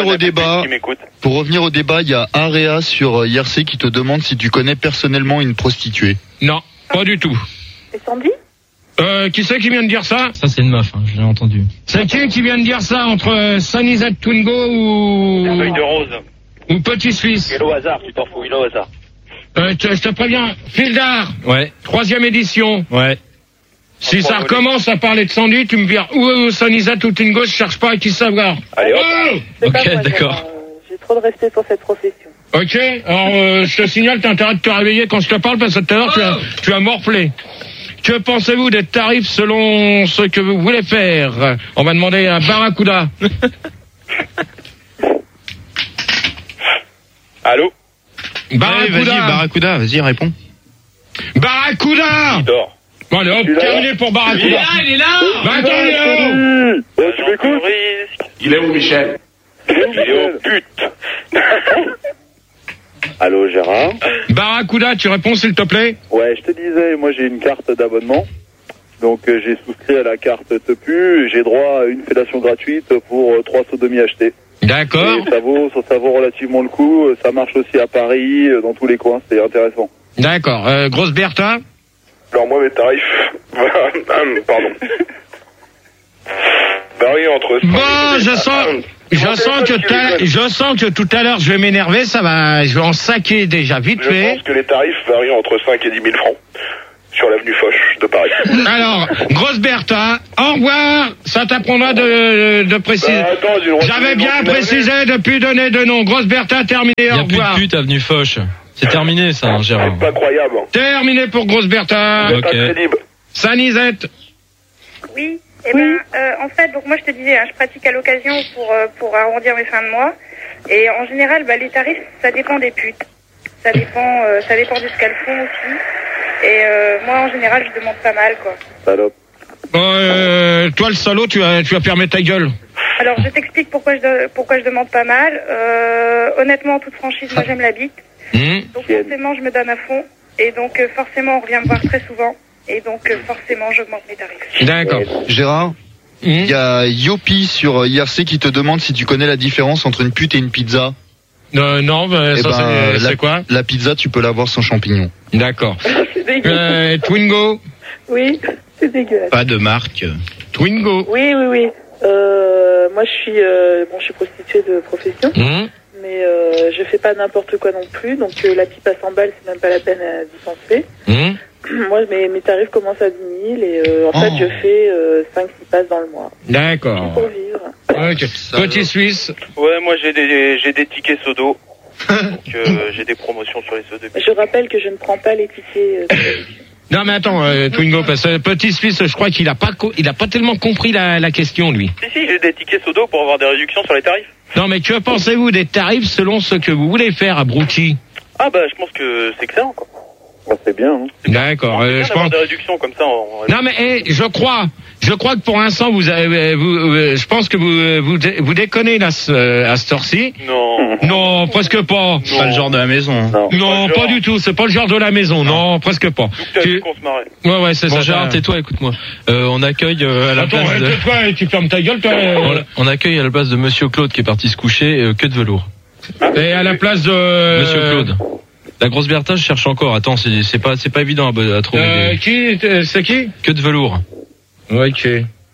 au débat, il y a Area sur IRC qui te demande si tu connais personnellement une prostituée. Non, pas du tout. C'est Sandy? Qui c'est qui vient de dire ça? Ça, c'est une meuf, hein, je l'ai entendu. C'est qui vient de dire ça entre Sanizat Twingo ou... Feuille de rose. Ou Petit Suisse? Et au hasard, tu t'en fous, une au hasard. Je te préviens, Fildar. Ouais. 3e édition. Ouais. Si ça recommence à parler de Sandy, tu me vires ou Sanizat ou Twingo, je cherche pas à qui savoir. Allez, hop. C'est pas Ok, moi, d'accord. J'ai trop de respect pour cette profession. Ok, alors je te signale, t'as intérêt de te réveiller quand je te parle parce que tout à l'heure tu as morflé. Que pensez-vous des tarifs selon ce que vous voulez faire? On va demander à Barracuda. Allô? Barracuda, vas-y, réponds. Barracuda! Il dort. Bon, allez, hop, terminé pour Barracuda. Il est là! Bah, attends, il est où? Tu m'écoutes? Il est où, Michel? Il est au pute. Allô, Gérard? Barracuda, tu réponds s'il te plaît? Ouais, je te disais, moi j'ai une carte d'abonnement. Donc j'ai souscrit à la carte Tepu et j'ai droit à une fellation gratuite pour 3 sodomies achetées. D'accord. Et ça vaut relativement le coup. Ça marche aussi à Paris, dans tous les coins. C'est intéressant. D'accord. Grosse Bertha? Alors moi, mes tarifs... Pardon. Varient entre... Bon, je sens que tout à l'heure, je vais m'énerver. Je vais en saquer déjà vite fait. Je pense que les tarifs varient entre 5 et 10 000 francs. Sur l'avenue Foch de Paris. Alors, grosse Bertha, au revoir. Ça t'apprendra de préciser. J'avais bien précisé depuis donner de nom. Grosse Bertha, terminé, au revoir. Il n'y a plus de pute avenue Foch. C'est terminé ça, Gérard. C'est pas croyable. Terminé pour grosse Bertha. Ok. Sanisette. Oui. En fait, donc moi je te disais, je pratique à l'occasion pour arrondir mes fins de mois. Et en général, les tarifs, ça dépend des putes. Ça dépend de ce qu'elles font aussi. Et moi, en général, je demande pas mal, quoi. Salope. Toi, le salaud, tu vas fermer ta gueule. Alors, je t'explique pourquoi je demande pas mal. Honnêtement, en toute franchise, moi, j'aime la bite. Donc, forcément, je me donne à fond. Et donc, forcément, on revient me voir très souvent. Et donc, forcément, j'augmente mes tarifs. D'accord. Gérard, il y a Yopi sur IRC qui te demande si tu connais la différence entre une pute et une pizza. Non, c'est quoi? La pizza, tu peux l'avoir sans champignons. D'accord. Twingo. Oui, c'est dégueulasse. Pas de marque. Twingo. Oui. Moi, je suis prostituée de profession. Mais je fais pas n'importe quoi non plus. Donc, la pipe à 100 balles, c'est même pas la peine à dispenser. Moi, mes tarifs commencent à 10 000 et en fait, je fais 5-6 passes dans le mois. D'accord. Pour vivre. Ok. Petit Suisse. Ouais, moi j'ai des tickets sodo. Donc j'ai des promotions sur les sodos. Je rappelle que je ne prends pas les tickets. Non mais attends, Twingo, parce que Petit Suisse, je crois qu'il a pas tellement compris la question, lui. Si, j'ai des tickets sodo pour avoir des réductions sur les tarifs. Non mais que pensez-vous des tarifs selon ce que vous voulez faire, abruti? Ah je pense que c'est excellent, quoi. C'est bien. Hein. D'accord. Je pense des réductions comme ça. Non mais je crois que pour l'instant je pense que vous déconnez là à cette heure-ci. Non, presque pas. C'est pas le genre de la maison. Non, pas du tout. C'est pas le genre de la maison. Non, presque pas. Ouais, c'est ça. Gérard, tais-toi, écoute-moi. On accueille à la place de... Tais-toi, tu fermes ta gueule, toi. On accueille à la place de Monsieur Claude qui est parti se coucher, que de velours. Et à la place de... Monsieur Claude. La grosse Bertha, je cherche encore. Attends, c'est pas évident à trouver. C'est qui? Que de velours. Ok.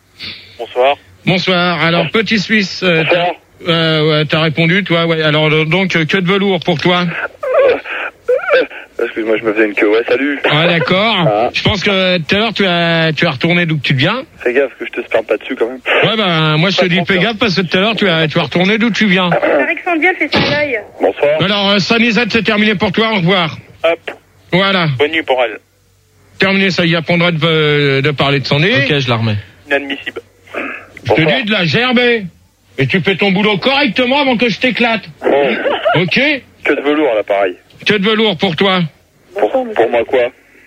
Bonsoir. Alors, Petit Suisse, t'as répondu, toi, ouais. Alors, donc, que de velours pour toi? Excuse-moi, je me faisais une queue. Ouais, salut. Ouais, d'accord. Je pense que tout à l'heure, tu as retourné d'où tu viens. Fais gaffe que je te spam pas dessus, quand même. Ouais, moi, je te dis fais gaffe parce que tout à l'heure, tu as retourné d'où tu viens. Alexandre Biel fait son œil. Bonsoir. Alors, Sanisette, c'est terminé pour toi. Au revoir. Hop. Voilà. Bonne nuit pour elle. Terminé, ça y apprendra de parler de son nez. Ok, je la remets. Inadmissible. Je te dis de la gerber. Et tu fais ton boulot correctement avant que je t'éclate. Ok? Que de velours, là, pareil. Que de velours pour toi? Pour moi, quoi?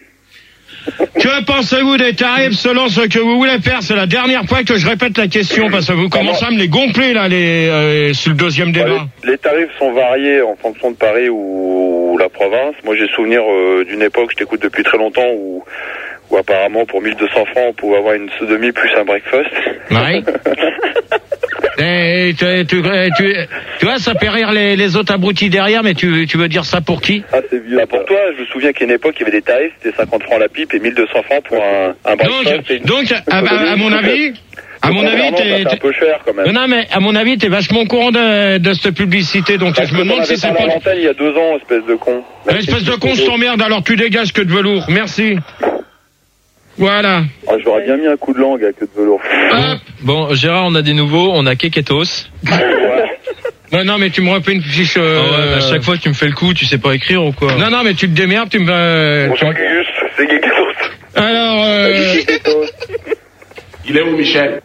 Que pensez-vous des tarifs selon ce que vous voulez faire? C'est la dernière fois que je répète la question parce que vous commencez à me les gonfler là, sur le deuxième débat. Les tarifs sont variés en fonction de Paris ou la province. Moi, j'ai souvenir d'une époque, je t'écoute depuis très longtemps, où apparemment pour 1200 francs, on pouvait avoir une sodomie plus un breakfast. Ouais. Et tu vois, ça fait rire les autres abrutis derrière, mais tu veux dire ça pour qui? Ah, c'est vieux. Pour toi, je me souviens qu'à une époque, il y avait des tarifs, c'était 50 francs la pipe et 1200 francs pour un breakfast. Donc, à mon avis... c'est un peu cher quand même. Non, mais à mon avis, t'es vachement au courant de cette publicité, donc je me demande si c'est pas... l'antenne il y a 2 ans, espèce de con. Espèce de con, je t'emmerde, alors tu dégages que de velours. Merci. Voilà. J'aurais bien mis un coup de langue à que de velours. Bon, Gérard, on a des nouveaux, on a Keketos. Non, mais tu me refais une fiche... à chaque fois, tu me fais le coup, tu sais pas écrire ou quoi? Non, mais tu te démerdes, tu me... Bonjour, Gugus, c'est Keketos. Alors, Il est où, Michel?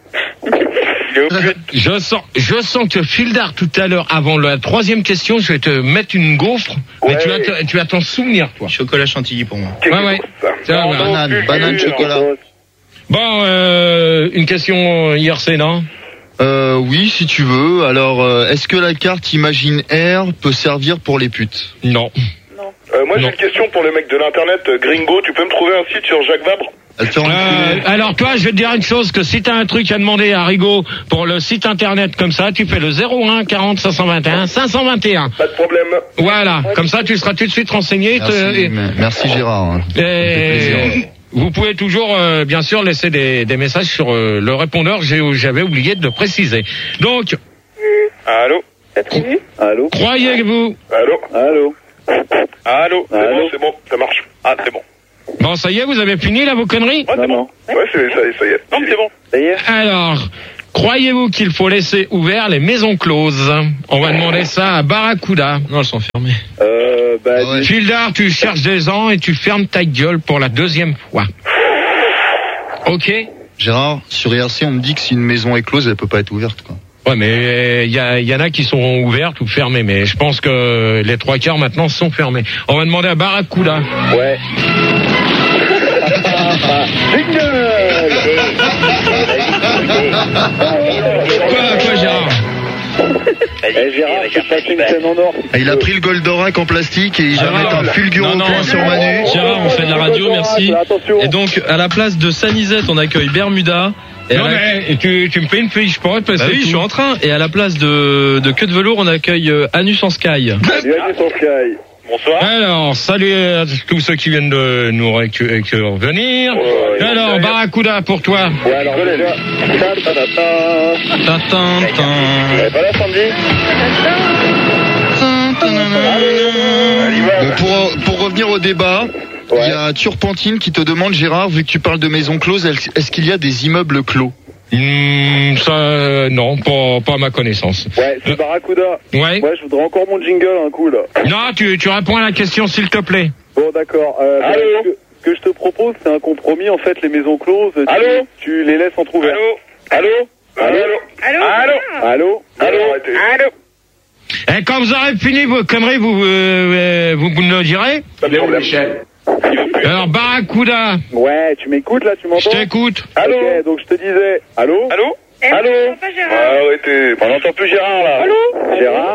Je sens que fil d'art tout à l'heure, avant la troisième question, je vais te mettre une gaufre, mais tu vas t'en souvenir, toi. Chocolat chantilly pour moi. Ouais. Banane, chocolat. Bon, une question IRC, non? Oui, si tu veux. Alors, est-ce que la carte Imagine Air peut servir pour les putes? Non. Moi j'ai une question pour le mec de l'internet, Gringo, tu peux me trouver un site sur Jacques Vabre? Alors toi, je vais te dire une chose, que si t'as un truc à demander à Rigaud pour le site internet comme ça, tu fais le 01 40 521 521. Pas de problème. Voilà, comme ça tu seras tout de suite renseigné. Merci Gérard. Vous pouvez toujours, bien sûr, laisser des messages sur le répondeur. J'avais oublié de le préciser. Donc. Allô. Allô. Croyez-vous. Allô. C'est bon, ça marche. Ah, c'est bon. Bon, ça y est, vous avez fini là vos conneries? Ouais, c'est bon. Ouais, ça y est. Non, c'est bon. Ça y est. Alors, croyez-vous qu'il faut laisser ouvert les maisons closes? On va demander ça à Barracuda. Non, elles sont fermées. Fildar, tu cherches des gens et tu fermes ta gueule pour la deuxième fois. Ok? Gérard, sur IRC, on me dit que si une maison est close, elle peut pas être ouverte, quoi. Ouais, mais il y en a qui sont ouvertes ou fermées, mais je pense que les 3/4 maintenant sont fermées. On va demander à Barracuda. Ouais. Quoi, Gérard? Gérard, c'est pas une scène en or. Il a pris le Goldorak en plastique et il va mettre un fulgurant point sur Manu. Gérard, on fait de la radio, merci. Et donc, à la place de Sanisette, on accueille Bermuda. Mais tu me fais une fiche pour eux, parce que oui, je suis en train. Et à la place de Queue de Velours, on accueille Anus en Sky. Salut Anus en Sky. Bonsoir. Alors, salut à tous ceux qui viennent de nous revenir. Alors, Barracuda pour toi. Ouais, alors, Pas là, Sandy? Pour revenir au débat, il y a Turpentine qui te demande, Gérard, vu que tu parles de maisons closes, est-ce qu'il y a des immeubles clos? Ça, non, pas à ma connaissance. Ouais, c'est Barracuda. Ouais, je voudrais encore mon jingle un coup là. Non, tu réponds à la question s'il te plaît. Bon, d'accord. Ce que je te propose, c'est un compromis. En fait, les maisons closes, tu les laisses entrouvertes. Allô. Et quand vous aurez fini vos conneries, vous me le direz. Michel. Alors, Barracuda. Ouais, tu m'écoutes là, tu m'entends? Je t'écoute. Allô. Ok, donc je te disais. Allô. Arrêtez, on n'entend plus Gérard là. Gérard.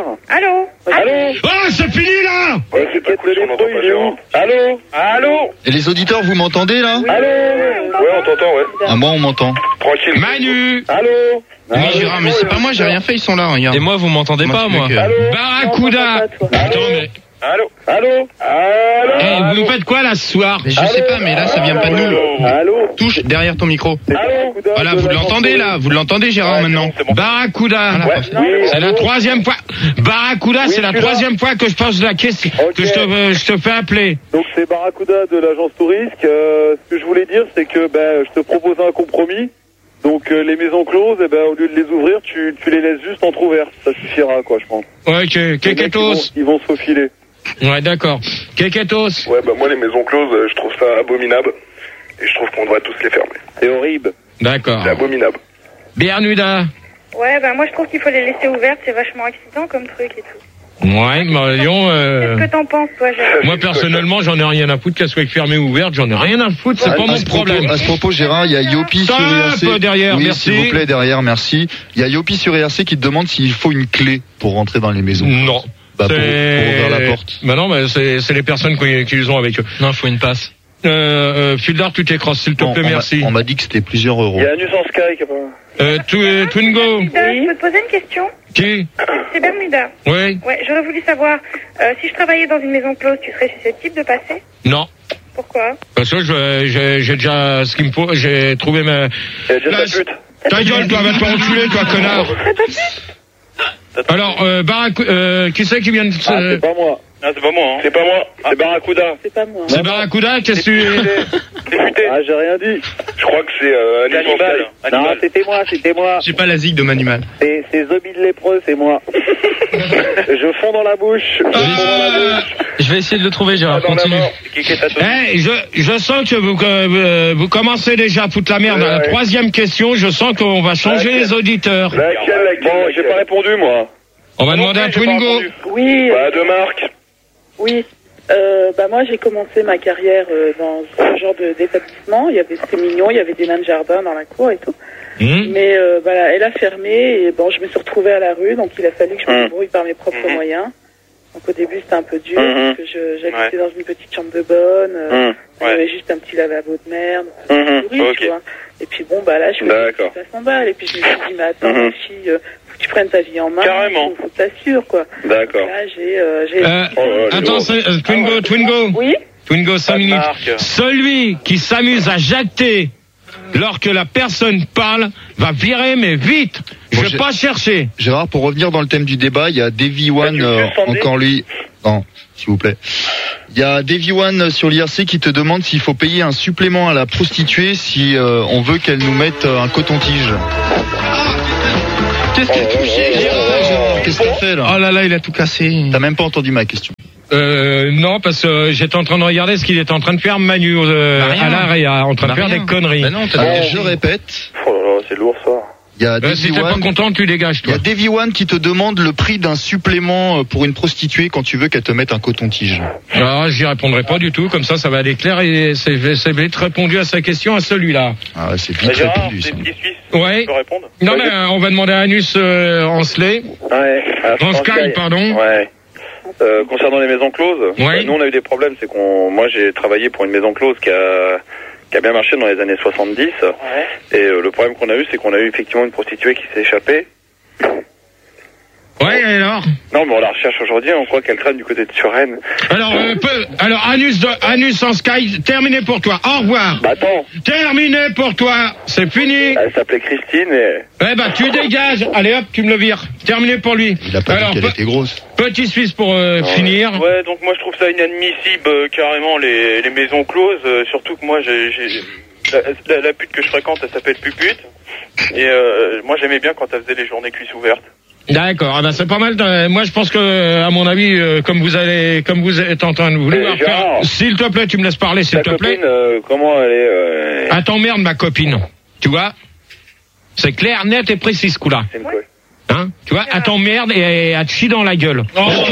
Oh, c'est fini là. Ouais, c'est pas cool si on n'entend pas Gérard. Allô. Et les auditeurs, vous m'entendez là? Ouais, on t'entend, ouais. Ah, moi on m'entend. Tranquille. Manu. Oui, Gérard, mais c'est pas moi, j'ai rien fait, ils sont là, regarde. Et moi, vous m'entendez pas, moi? Barracuda. Attends, mais... Allô. vous me faites quoi là ce soir? Mais je sais pas, mais là ça vient pas de nous. Touche derrière ton micro. Voilà, vous l'entendez là, vous l'entendez Gérard maintenant. Barracuda. C'est la troisième fois. Barracuda, c'est la troisième fois que je pose la question, que je te fais appeler. Donc c'est Barracuda de l'agence Tourisque. Ce que je voulais dire, c'est que je te propose un compromis. Donc les maisons closes, au lieu de les ouvrir, tu les laisses juste entrouvertes. Ça suffira, quoi, je pense. Ok, Keketos. Ils vont se faufiler. Ouais, d'accord. Keketos. Ouais, moi les maisons closes, je trouve ça abominable. Et je trouve qu'on devrait tous les fermer. C'est horrible. D'accord. C'est abominable. Bermuda. Ouais, moi je trouve qu'il faut les laisser ouvertes, c'est vachement excitant comme truc et tout. Ouais, Marion. Qu'est-ce que t'en penses, toi, Gérard? Moi, personnellement, j'en ai rien à foutre qu'elle soit fermée ou ouverte. J'en ai rien à foutre. C'est pas mon problème. À ce propos, Gérard, il y a Yopi sur IRC. Derrière, oui, merci. S'il vous plaît, derrière, merci. Il y a Yopi sur IRC qui te demande s'il faut une clé pour rentrer dans les maisons. Non. Pour ouvrir la porte. Non, mais c'est les personnes qui les ont avec eux. Non, il faut une passe. Fildar, tu t'écrosses, s'il te plaît, merci. On m'a dit que c'était plusieurs euros. Il y a Anus en Sky qui a pas... Je Twingo. peux te poser une question? Qui? C'est Bermuda. Oui. Ouais, j'aurais voulu savoir, si je travaillais dans une maison close, tu serais susceptible de passer? Non. Pourquoi? Parce que j'ai déjà ce qu'il me faut, j'ai trouvé ma... Ta gueule, toi, va te enculer, toi, connard. Alors, qui c'est qui vient de... c'est pas moi. Ah, c'est pas moi, hein. C'est pas moi. C'est Barracuda. C'est pas moi. C'est Barracuda, qu'est-ce que tu... C'est futé. Ah, j'ai rien dit. Je crois que c'est Animal. Non, c'était moi. J'ai pas la zig de Manumal. C'est Zombie de lépreux, c'est moi. Je fonds dans la bouche. Je vais essayer de le trouver, Gérard, continue. Je sens que vous commencez déjà à foutre la merde. Dans la troisième question, je sens qu'on va changer les auditeurs. Laquelle? Bon, j'ai pas répondu, moi. On va demander à Twingo. Oui. De Marc. Oui. Moi, j'ai commencé ma carrière dans ce genre d'établissement. C'était mignon, il y avait des nains de jardin dans la cour et tout. Mais elle a fermé et je me suis retrouvée à la rue, donc il a fallu que je me débrouille par mes propres moyens. Donc au début c'était un peu dur parce que j'habitais dans une petite chambre de bonne, il y avait juste un petit lavabo de merde, tu vois. Et puis bon bah là je faisais 500 balles et puis je me suis dit mais attends ma fille, faut que tu prennes ta vie en main, faut que t'assures quoi. D'accord. Là j'ai attends, Twingo. Oui. Twingo 5 minutes. Celui qui s'amuse à jacter lorsque la personne parle va virer mais vite. Je vais pas chercher. Gérard, pour revenir dans le thème du débat, il y a Davy One, encore lui. Non, s'il vous plaît. Il y a Davy One sur l'IRC qui te demande s'il faut payer un supplément à la prostituée si on veut qu'elle nous mette un coton-tige. Qu'est-ce qu'il a touché, Gérard? Qu'est-ce qu'il a fait là? Oh là là, il a tout cassé. T'as même pas entendu ma question. Non, parce que j'étais en train de regarder ce qu'il est en train de faire Manu à l'arrêt, en train de faire des conneries. Bah non, je répète. Oh là là, c'est lourd ça. Il y a si t'es pas content, tu dégages toi. Il y a Davy One qui te demande le prix d'un supplément pour une prostituée quand tu veux qu'elle te mette un coton-tige. Alors, j'y répondrai pas du tout, comme ça va aller clair et c'est vite répondu à sa question à celui-là. Ah ouais, c'est vite répondu. Ça. Ouais. Tu peux répondre? Non mais on va demander à Anus Ansley. Ouais. En Sky, pardon. Ouais. Concernant les maisons closes, nous on a eu des problèmes, c'est moi j'ai travaillé pour une maison close qui a bien marché dans les années 70, et le problème qu'on a eu, c'est qu'on a eu effectivement une prostituée qui s'est échappée. Ouais, et alors? Non, mais on la recherche aujourd'hui, on croit qu'elle traîne du côté de Suresnes. Alors Anus en Sky, terminé pour toi, au revoir. Bah attends. Terminé pour toi, c'est fini. Elle s'appelait Christine et... Eh bah tu dégages, allez hop, tu me le vires. Terminé pour lui. Il a pas dit qu'elle était grosse. Petit Suisse pour finir. Ouais, donc moi je trouve ça inadmissible carrément les maisons closes, surtout que moi j'ai la pute que je fréquente, elle s'appelle Pupute. Et moi j'aimais bien quand elle faisait les journées cuisses ouvertes. D'accord, ben c'est pas mal. Moi, je pense que, à mon avis, comme vous êtes en train de vouloir faire, s'il te plaît, tu me laisses parler, s'il te plaît. Comment elle est Ah, t'emmerdes ma copine. Tu vois? C'est clair, net et précis, ce coup-là. C'est une quoi? Hein? Tu vois? Elle t'emmerde et elle te chie dans la gueule.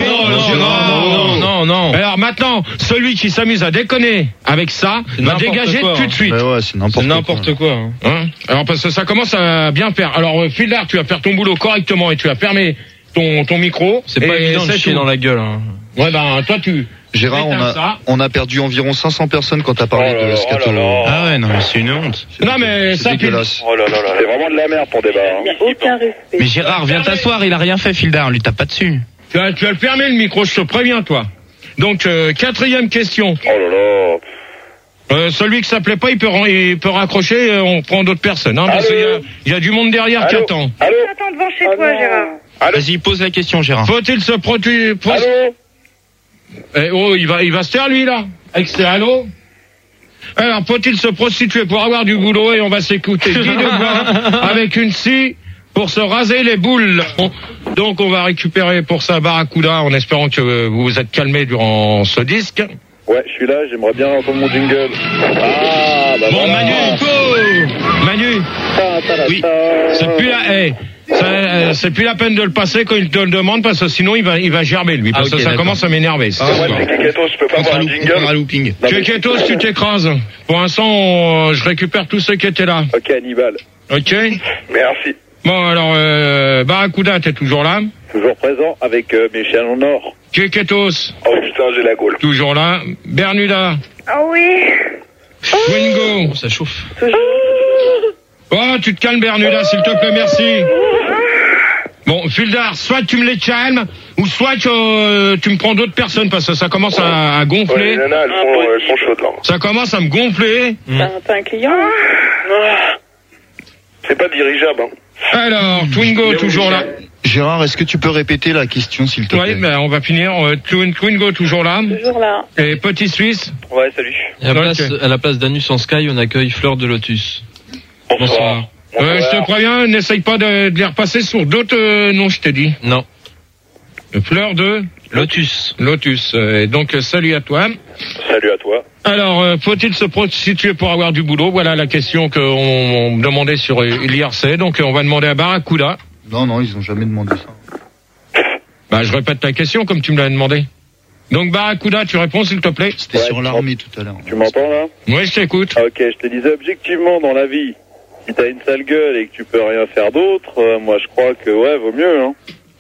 Non. Alors maintenant, celui qui s'amuse à déconner avec ça va dégager tout de suite. Ouais, c'est n'importe quoi. Hein? Alors parce que ça commence à bien faire. Alors Fildar, tu vas faire ton boulot correctement et tu vas fermer ton micro. C'est pas évident de chier dans la gueule. Hein. Ouais, ben toi tu... Gérard, on a perdu environ 500 personnes quand t'as parlé de Scato. Ah ouais, non, mais c'est une honte. Non, mais ça, dégueulasse. Oh là là là, c'est vraiment de la merde pour débat. Aucun respect. Mais Gérard, viens t'asseoir, il a rien fait, Fildar, on lui tape pas dessus. Tu vas le fermer le micro, je te préviens, toi. Donc, 4e question. Oh là là. Celui qui s'appelait pas, il peut raccrocher, on prend d'autres personnes. Hein, parce qu'il y a du monde derrière qui attend. Allô? Attends devant chez toi, Gérard. Vas-y, pose la question, Gérard. Faut-il se protéger? Allô? Il va se taire, lui, là. Allô? Alors, faut-il se prostituer pour avoir du boulot et on va s'écouter Guy Deblanc avec une scie pour se raser les boules. Donc, on va récupérer pour ça Barracuda en espérant que vous vous êtes calmé durant ce disque. Ouais, je suis là, j'aimerais bien entendre mon jingle. Ah, bah bon, voilà. Manu. Oui. C'est plus la peine de le passer quand il te le demande parce que sinon il va gerber lui parce que ça commence à m'énerver. Ouais, Keketos, je peux pas avoir un jingle. Keketos, tu t'écrases. Pour l'instant, je récupère tous ceux qui étaient là. Ok, Hannibal. Ok. Merci. Bon, alors, Barracuda, t'es toujours là? Toujours présent avec mes chiens en or. Keketos. Oh putain, j'ai la gaule. Toujours là. Bernuda. Ah oui. Wingo. Ça chauffe. Oh, tu te calmes, Bernuda, s'il te plaît, merci. Bon, Fildar, soit tu me les calmes, ou soit tu me prends d'autres personnes, parce que ça commence à gonfler. Ouais, les nanas, elles sont chaudes, là. Ça commence à me gonfler. T'as un client? C'est pas dirigeable, hein. Alors, Twingo, toujours là. Gérard, est-ce que tu peux répéter la question, s'il te plaît? Oui, ben, on va finir. Twingo, toujours là. Toujours là. Et Petit Suisse. Ouais, salut. Et à la place d'Anus en Sky, on accueille Fleur de Lotus. Bonsoir. Je te préviens, n'essaye pas de les repasser sur d'autres noms, je t'ai dit. Non. Fleur de Lotus. Et donc, salut à toi. Salut à toi. Alors, faut-il se prostituer pour avoir du boulot? Voilà la question qu'on demandait sur l'IRC. Donc, on va demander à Barracuda. Non, ils ont jamais demandé ça. Bah, je répète ta question comme tu me l'as demandé. Donc, Barracuda, tu réponds, s'il te plaît? C'était sur l'armée tout à l'heure. Tu m'entends, là? Oui, je t'écoute. Ok, je te disais objectivement, dans la vie, si t'as une sale gueule et que tu peux rien faire d'autre, moi, je crois que, ouais, vaut mieux, hein.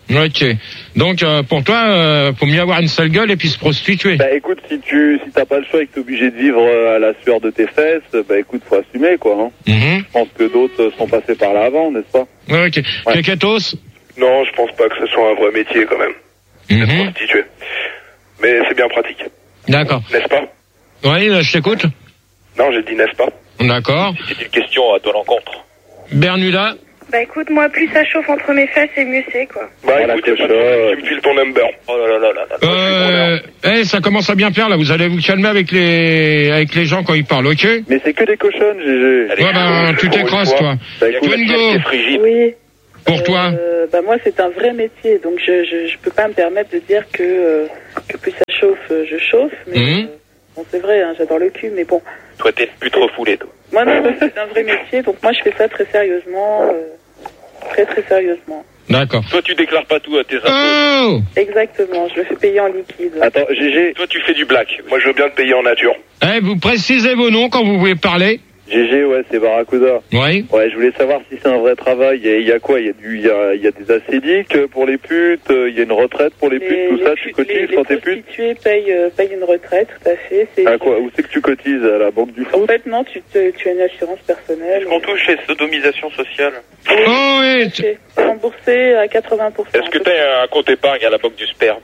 Ok. Donc pour toi, faut mieux avoir une sale gueule et puis se prostituer. Bah écoute, si t'as pas le choix et que t'es obligé de vivre à la sueur de tes fesses, bah écoute, faut assumer quoi. Hein. Je pense que d'autres sont passés par là avant, n'est-ce pas? Ok. Keketos? Non, je pense pas que ce soit un vrai métier quand même. D'être prostitué. Mais c'est bien pratique. D'accord. N'est-ce pas? Oui, je t'écoute. Non, j'ai dit n'est-ce pas? D'accord. C'est une question à ton encontre. Bernuda? Bah écoute, moi, plus ça chauffe entre mes fesses, et mieux c'est, quoi. Bah écoute, tu me files ton number. Oh là là là là. Ça commence à bien faire là, vous allez vous calmer avec les gens quand ils parlent, ok? Mais c'est que des cochonnes, GG. Ouais, bah, tu t'écrasses, toi. Twingo. Oui. Pour toi? Bah moi, c'est un vrai métier, donc je peux pas me permettre de dire que plus ça chauffe, je chauffe, mais bon, c'est vrai, hein, j'adore le cul, mais bon. Toi, t'es plus trop foulé, toi. Moi, non, c'est un vrai métier, donc moi, je fais ça très sérieusement, très sérieusement. D'accord. Toi, tu déclares pas tout à tes impôts. Oh! Exactement, je le fais payer en liquide. Attends, GG. Toi, tu fais du black. Moi, je veux bien te payer en nature. Vous précisez vos noms quand vous voulez parler. GG, ouais, c'est Barracuda. Oui. Ouais, je voulais savoir si c'est un vrai travail. Il y a quoi? Il y a des acédiques pour les putes, il y a une retraite pour les putes, tout ça, tu cotises quand t'es pute? Les prostituées payent une retraite, tout à fait. À quoi? Où c'est que tu cotises? À la banque du foot? En fait, non, tu as une assurance personnelle. Est-ce qu'on touche les sodomisations sociales? Oh oui. C'est remboursé à 80%. Est-ce que t'as un compte épargne à la banque du sperme?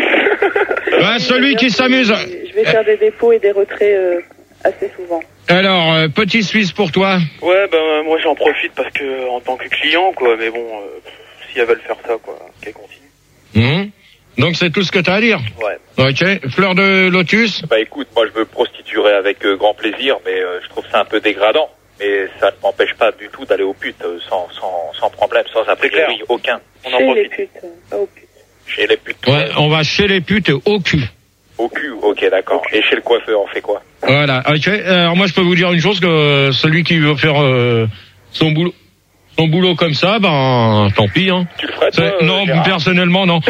Celui qui s'amuse. Je vais faire des dépôts et des retraits assez souvent. Alors, petit Suisse pour toi. Ouais, moi j'en profite parce que en tant que client, quoi, mais bon, si elles veulent faire ça, quoi, qu'elles continuent. Donc c'est tout ce que t'as à dire? Ouais. Ok. Fleur de Lotus? Bah écoute, moi je me prostituerai avec grand plaisir, mais je trouve ça un peu dégradant. Mais ça ne m'empêche pas du tout d'aller aux putes sans problème, sans a priori aucun. On en profite. Chez les putes, pas aux putes. Chez les putes. Ouais, on va chez les putes au cul. Au cul, ok, d'accord. Et chez le coiffeur, on fait quoi? Voilà, ok. Alors moi je peux vous dire une chose, que celui qui veut faire son boulot comme ça, ben tant pis. Hein. Tu le ferais toi, non, personnellement non.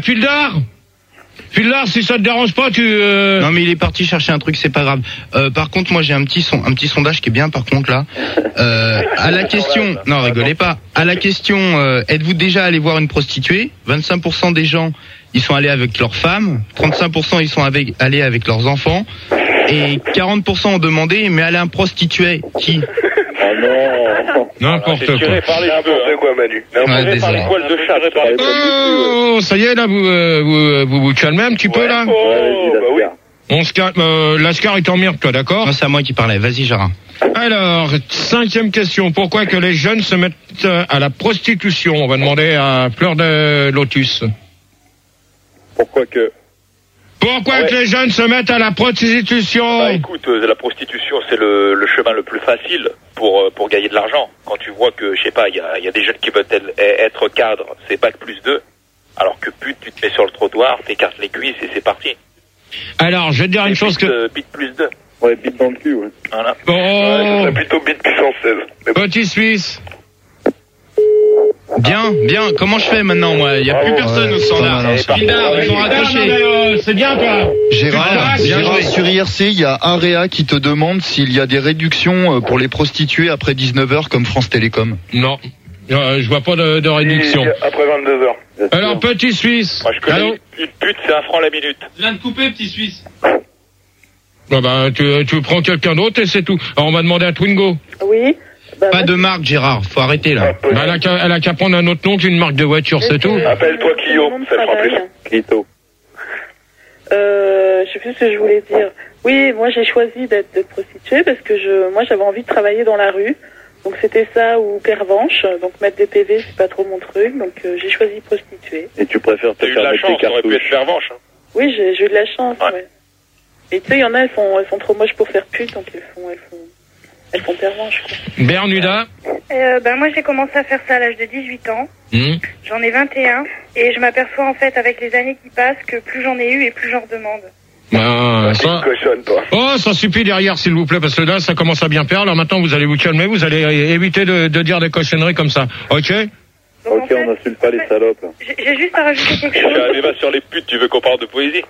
Fildar, si ça te dérange pas, Non mais il est parti chercher un truc, c'est pas grave. Par contre, moi j'ai un petit sondage qui est bien par contre là. À la question, non rigolez pas. À la question, êtes-vous déjà allé voir une prostituée? 25% des gens ils sont allés avec leurs femmes, 35% ils sont allés avec leurs enfants, et 40% ont demandé mais aller un prostitué qui? Oh non. N'importe quoi. N'importe quoi, Manu. Désolé. Poil de chat. Oh, ça y est là, vous calmez un petit peu là. Oh, bah oui. On se calme. Lascar est en merde, toi, d'accord? Non, c'est à moi qui parlais. Vas-y, Gérard. Alors, 5e question. Pourquoi que les jeunes se mettent à la prostitution? On va demander à Fleur de Lotus. Pourquoi que les jeunes se mettent à la prostitution? Bah écoute, la prostitution c'est le chemin le plus facile pour gagner de l'argent. Quand tu vois que, je sais pas, il y a des jeunes qui veulent être cadres, c'est bac plus 2, alors que pute, tu te mets sur le trottoir, t'écartes les cuisses et c'est parti. Alors, je vais te dire une chose que... Bite plus 2. Ouais, bite dans le cul, ouais. Voilà. Oh. Ouais, ce serait plutôt bite puissance 16. Petit Suisse. Bien. Comment je fais maintenant, moi? Il y a plus personne au standard. Fildar, ils ont raccroché. C'est bien, toi. Gérard, sur IRC, il y a Area qui te demande s'il y a des réductions pour les prostituées après 19h comme France Télécom. Non. Je vois pas de réduction. Après 22h. Alors, petit Suisse. Moi, je connais une pute, c'est 1 franc la minute. Je viens de couper, petit Suisse. Tu prends quelqu'un d'autre et c'est tout. Alors, on va demander à Twingo. Oui. Pas de marque, Gérard. Faut arrêter, là. Elle a qu'à prendre un autre nom qu'une marque de voiture, c'est tout. Appelle-toi Clio, ça fera plus. Clito. Je sais plus ce que je voulais dire. Oui, moi j'ai choisi d'être prostituée parce que moi j'avais envie de travailler dans la rue. Donc c'était ça ou pervenche. Donc mettre des PV c'est pas trop mon truc. Donc j'ai choisi prostituée. Et tu préfères te faire mettre des cartouches? T'aurais pu être pervenche. Hein. Oui, j'ai eu de la chance, ouais. Et tu sais, il y en a, elles sont trop moches pour faire pute, donc elles font pervenche, quoi. Bernuda. Moi j'ai commencé à faire ça à l'âge de 18 ans. J'en ai 21 et je m'aperçois en fait avec les années qui passent que plus j'en ai eu et plus j'en redemande. Ça... Cochonne, toi. Oh, ça suffit derrière, s'il vous plaît, parce que là, ça commence à bien faire. Alors maintenant, vous allez vous calmer, vous allez éviter de dire des cochonneries comme ça. Ok? Donc, ok, on n'insulte pas les salopes. J'ai juste à rajouter quelque chose. J'ai un débat sur les putes, tu veux qu'on parle de poésie?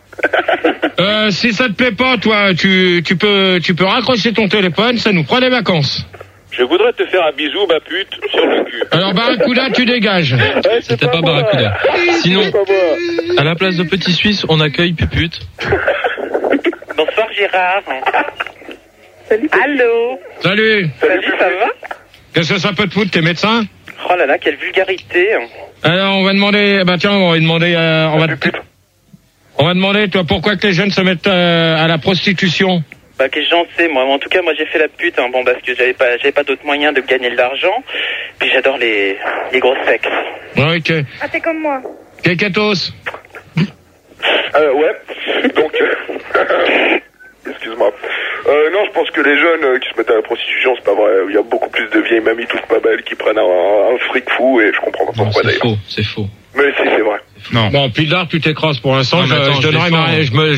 Si ça te plaît pas, toi, tu peux raccrocher ton téléphone, ça nous prend des vacances. Je voudrais te faire un bisou, ma pute, sur le cul. Alors, Barracuda, tu dégages. C'était pas Barracuda. Sinon, à la place de Petit Suisse, on accueille Pupute. Bonsoir, Gérard. Salut. Allô. Salut. Salut, ça va? Qu'est-ce que ça peut te foutre, t'es médecin? Oh là là, quelle vulgarité. Alors, on va demander, tiens, on va demander, on va demander, toi, pourquoi que les jeunes se mettent à la prostitution? Bah, que j'en sais, moi. En tout cas, moi, j'ai fait la pute, hein. Bon, parce que j'avais pas d'autre moyen de gagner de l'argent. Puis j'adore les gros sexes. Ouais, ok. Ah, t'es comme moi. Keketos. Ouais. Donc, excuse-moi. Non, je pense que les jeunes qui se mettent à la prostitution, c'est pas vrai. Il y a beaucoup plus de vieilles mamies toutes pas belles qui prennent un fric fou et je comprends pas pourquoi d'ailleurs. C'est faux. Mais si, c'est vrai. Non. Bon, Pildar, tu t'écrases pour l'instant. Je donnerai